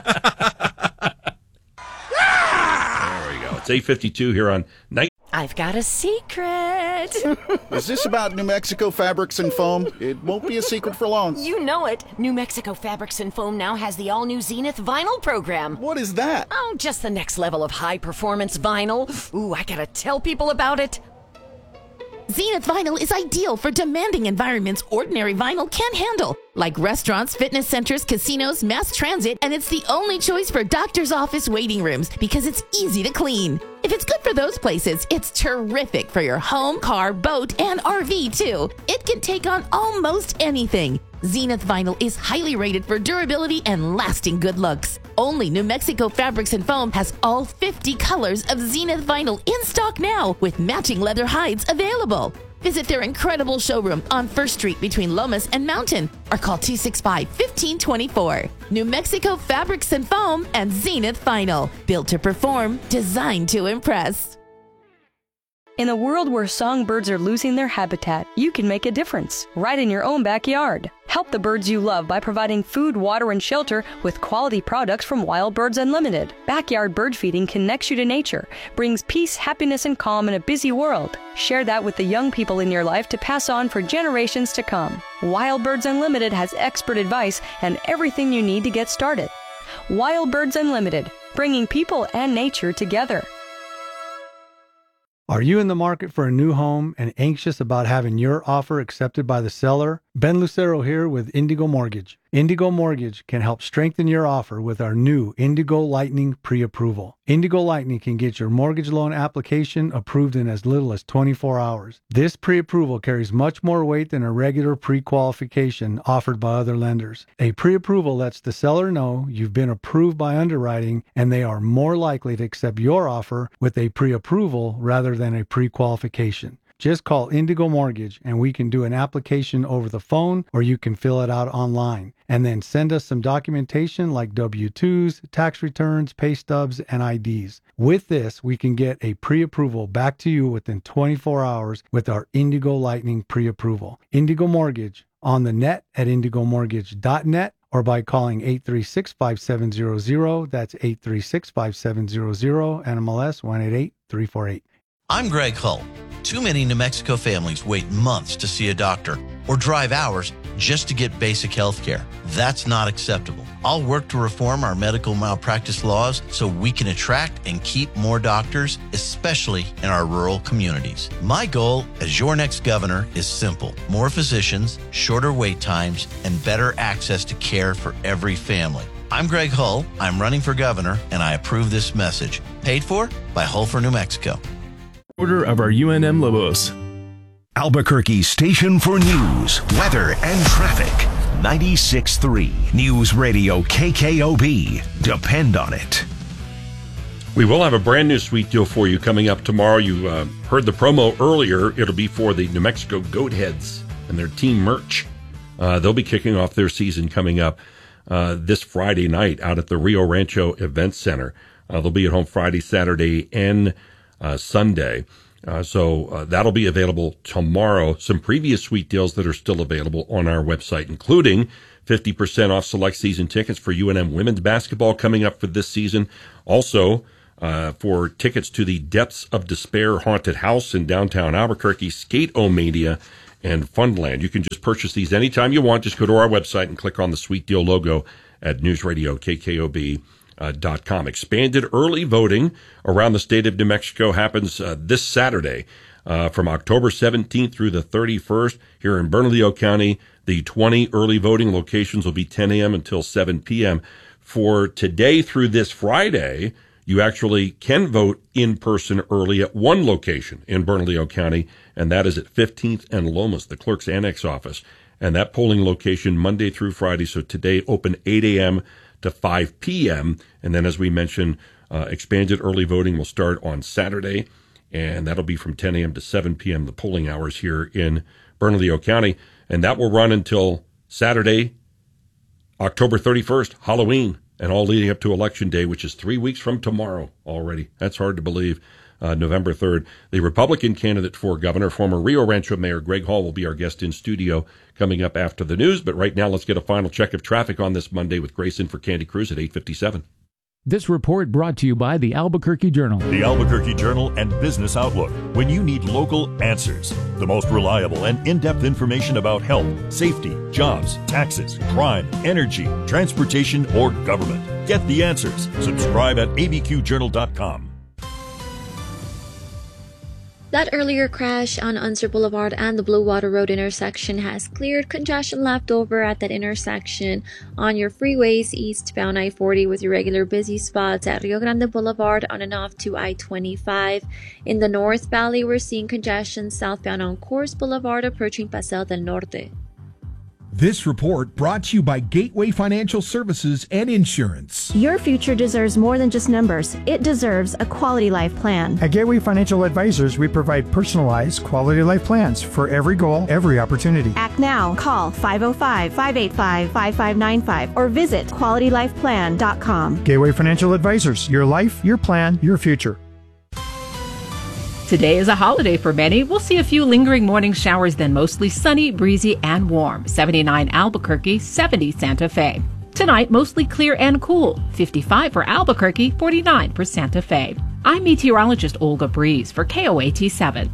[SPEAKER 4] we go. It's 8:52 here on night.
[SPEAKER 24] I've got a secret.
[SPEAKER 25] Is this about New Mexico Fabrics and Foam? It won't be a secret for long.
[SPEAKER 24] You know it. New Mexico Fabrics and Foam now has the all-new Zenith vinyl program.
[SPEAKER 25] What is that?
[SPEAKER 24] Oh, just the next level of high-performance vinyl. Ooh, I gotta tell people about it.
[SPEAKER 11] Zenith Vinyl is ideal for demanding environments ordinary vinyl can't handle, like restaurants, fitness centers, casinos, mass transit, and it's the only choice for doctor's office waiting rooms because it's easy to clean. If it's good for those places, it's terrific for your home, car, boat, and RV too. It can take on almost anything. Zenith Vinyl is highly rated for durability and lasting good looks. Only New Mexico Fabrics and Foam has all 50 colors of Zenith Vinyl in stock now, with matching leather hides available. Visit their incredible showroom on 1st Street between Lomas and Mountain, or call 265-1524. New Mexico Fabrics and Foam and Zenith Vinyl. Built to perform, designed to impress.
[SPEAKER 1] In a world where songbirds are losing their habitat, you can make a difference, right in your own backyard. Help the birds you love by providing food, water, and shelter with quality products from Wild Birds Unlimited. Backyard bird feeding connects you to nature, brings peace, happiness, and calm in a busy world. Share that with the young people in your life to pass on for generations to come. Wild Birds Unlimited has expert advice and everything you need to get started. Wild Birds Unlimited, bringing people and nature together.
[SPEAKER 14] Are you in the market for a new home and anxious about having your offer accepted by the seller? Ben Lucero here with Indigo Mortgage. Indigo Mortgage can help strengthen your offer with our new Indigo Lightning pre-approval. Indigo Lightning can get your mortgage loan application approved in as little as 24 hours. This pre-approval carries much more weight than a regular pre-qualification offered by other lenders. A pre-approval lets the seller know you've been approved by underwriting and they are more likely to accept your offer with a pre-approval rather than a pre-qualification. Just call Indigo Mortgage and we can do an application over the phone or you can fill it out online. And then send us some documentation like W-2s, tax returns, pay stubs, and IDs. With this, we can get a pre-approval back to you within 24 hours with our Indigo Lightning pre-approval. Indigo Mortgage on the net at indigomortgage.net or by calling 836-5700. That's 836-5700, NMLS 188348.
[SPEAKER 15] I'm Greg Hull. Too many New Mexico families wait months to see a doctor or drive hours just to get basic health care. That's not acceptable. I'll work to reform our medical malpractice laws so we can attract and keep more doctors, especially in our rural communities. My goal as your next governor is simple: more physicians, shorter wait times, and better access to care for every family. I'm Greg Hull. I'm running for governor, and I approve this message. Paid for by Hull for New Mexico.
[SPEAKER 17] Order of our UNM Lobos.
[SPEAKER 9] Albuquerque's station for news, weather, and traffic. 96.3 News Radio KKOB. Depend on it.
[SPEAKER 4] We will have a brand new sweet deal for you coming up tomorrow. You heard the promo earlier. It'll be for the New Mexico Goatheads and their team merch. They'll be kicking off their season coming up this Friday night out at the Rio Rancho Event Center. They'll be at home Friday, Saturday, and Sunday. So that'll be available tomorrow. Some previous sweet deals that are still available on our website, including 50% off select season tickets for UNM women's basketball coming up for this season. Also, for tickets to the Depths of Despair Haunted House in downtown Albuquerque, Skate-O-Mania, and Funland. You can just purchase these anytime you want. Just go to our website and click on the Sweet Deal logo at News Radio KKOB.com. Expanded early voting around the state of New Mexico happens this Saturday from October 17th through the 31st here in Bernalillo County. The 20 early voting locations will be 10 a.m. until 7 p.m. For today through this Friday, you actually can vote in person early at one location in Bernalillo County, and that is at 15th and Lomas, the clerk's annex office. And that polling location Monday through Friday, so today open 8 a.m. to 5 p.m. And then, as we mentioned, expanded early voting will start on Saturday, and that'll be from 10 a.m. to 7 p.m., the polling hours here in Bernalillo County. And that will run until Saturday, October 31st, Halloween, and all leading up to Election Day, which is 3 weeks from tomorrow already. That's hard to believe. November 3rd. The Republican candidate for governor, former Rio Rancho Mayor Greg Hall, will be our guest in studio coming up after the news. But right now, let's get a final check of traffic on this Monday with Grace in for Candy Cruz at 8:57.
[SPEAKER 12] This report brought to you by the Albuquerque Journal.
[SPEAKER 13] The Albuquerque Journal and Business Outlook. When you need local answers, the most reliable and in-depth information about health, safety, jobs, taxes, crime, energy, transportation, or government. Get the answers. Subscribe at abqjournal.com.
[SPEAKER 5] That earlier crash on Unser Boulevard and the Blue Water Road intersection has cleared congestion left over at that intersection on your freeways eastbound I-40 with your regular busy spots at Rio Grande Boulevard on and off to I-25. In the North Valley, we're seeing congestion southbound on Coors Boulevard approaching Paseo del Norte.
[SPEAKER 18] This report brought to you by Gateway Financial Services and Insurance.
[SPEAKER 20] Your future deserves more than just numbers. It deserves a quality life plan.
[SPEAKER 21] At Gateway Financial Advisors, we provide personalized quality life plans for every goal, every opportunity.
[SPEAKER 20] Act now. Call 505-585-5595 or visit QualityLifePlan.com.
[SPEAKER 21] Gateway Financial Advisors. Your life, your plan, your future.
[SPEAKER 8] Today is a holiday for many. We'll see a few lingering morning showers, then mostly sunny, breezy, and warm. 79 Albuquerque, 70 Santa Fe. Tonight, mostly clear and cool. 55 for Albuquerque, 49 for Santa Fe. I'm meteorologist Olga Breeze for KOAT 7.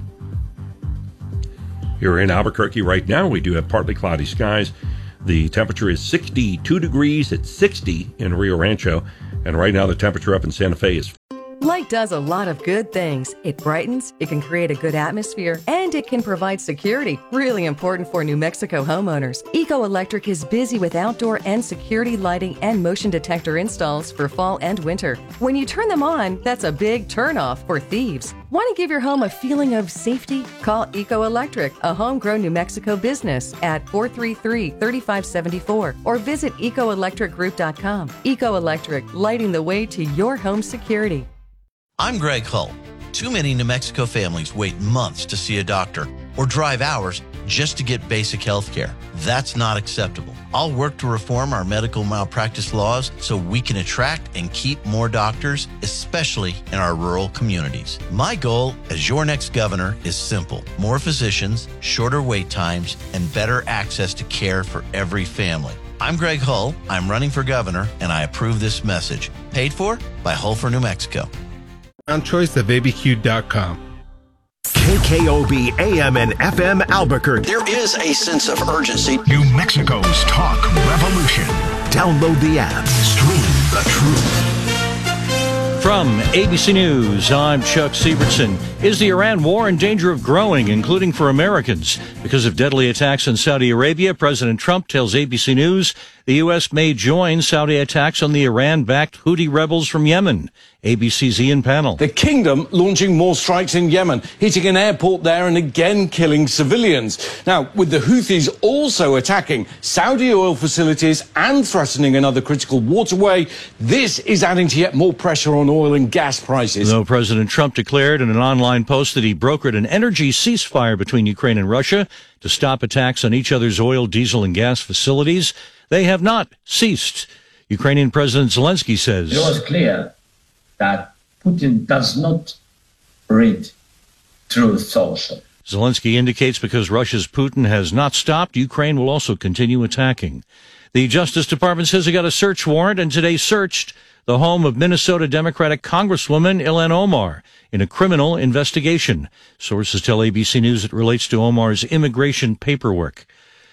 [SPEAKER 4] Here in Albuquerque right now, we do have partly cloudy skies. The temperature is 62 degrees at 60 in Rio Rancho. And right now, the temperature up in Santa Fe is
[SPEAKER 24] Light does a lot of good things. It brightens, it can create a good atmosphere, and it can provide security. Really important for New Mexico homeowners. Eco Electric is busy with outdoor and security lighting and motion detector installs for fall and winter. When you turn them on, that's a big turnoff for thieves. Want to give your home a feeling of safety? Call Eco Electric, a homegrown New Mexico business, at 433-3574 or visit ecoelectricgroup.com. Eco Electric, lighting the way to your home security.
[SPEAKER 15] I'm Greg Hull. Too many New Mexico families wait months to see a doctor or drive hours just to get basic health care. That's not acceptable. I'll work to reform our medical malpractice laws so we can attract and keep more doctors, especially in our rural communities. My goal as your next governor is simple: more physicians, shorter wait times, and better access to care for every family. I'm Greg Hull. I'm running for governor, and I approve this message. Paid for by Hull for New Mexico.
[SPEAKER 22] Found choice at abq.com.
[SPEAKER 9] KKOB AM and FM Albuquerque.
[SPEAKER 26] There is a sense of urgency.
[SPEAKER 9] New Mexico's talk revolution. Download the app. Stream the truth.
[SPEAKER 27] From ABC News, I'm Chuck Sievertson. Is the Iran war in danger of growing, including for Americans? Because of deadly attacks in Saudi Arabia, President Trump tells ABC News The U.S. may join Saudi attacks on the Iran-backed Houthi rebels from Yemen. ABC's Ian Pannell.
[SPEAKER 2] The kingdom launching more strikes in Yemen, hitting an airport there and again killing civilians. Now, with the Houthis also attacking Saudi oil facilities and threatening another critical waterway, this is adding to yet more pressure on oil and gas prices.
[SPEAKER 27] Though President Trump declared in an online post that he brokered an energy ceasefire between Ukraine and Russia to stop attacks on each other's oil, diesel, and gas facilities, they have not ceased. Ukrainian President Zelensky says
[SPEAKER 3] it was clear that Putin does not read Truth Social.
[SPEAKER 27] Zelensky indicates because Russia's Putin has not stopped, Ukraine will also continue attacking. The Justice Department says it got a search warrant and today searched the home of Minnesota Democratic Congresswoman Ilhan Omar in a criminal investigation. Sources tell ABC News it relates to Omar's immigration paperwork.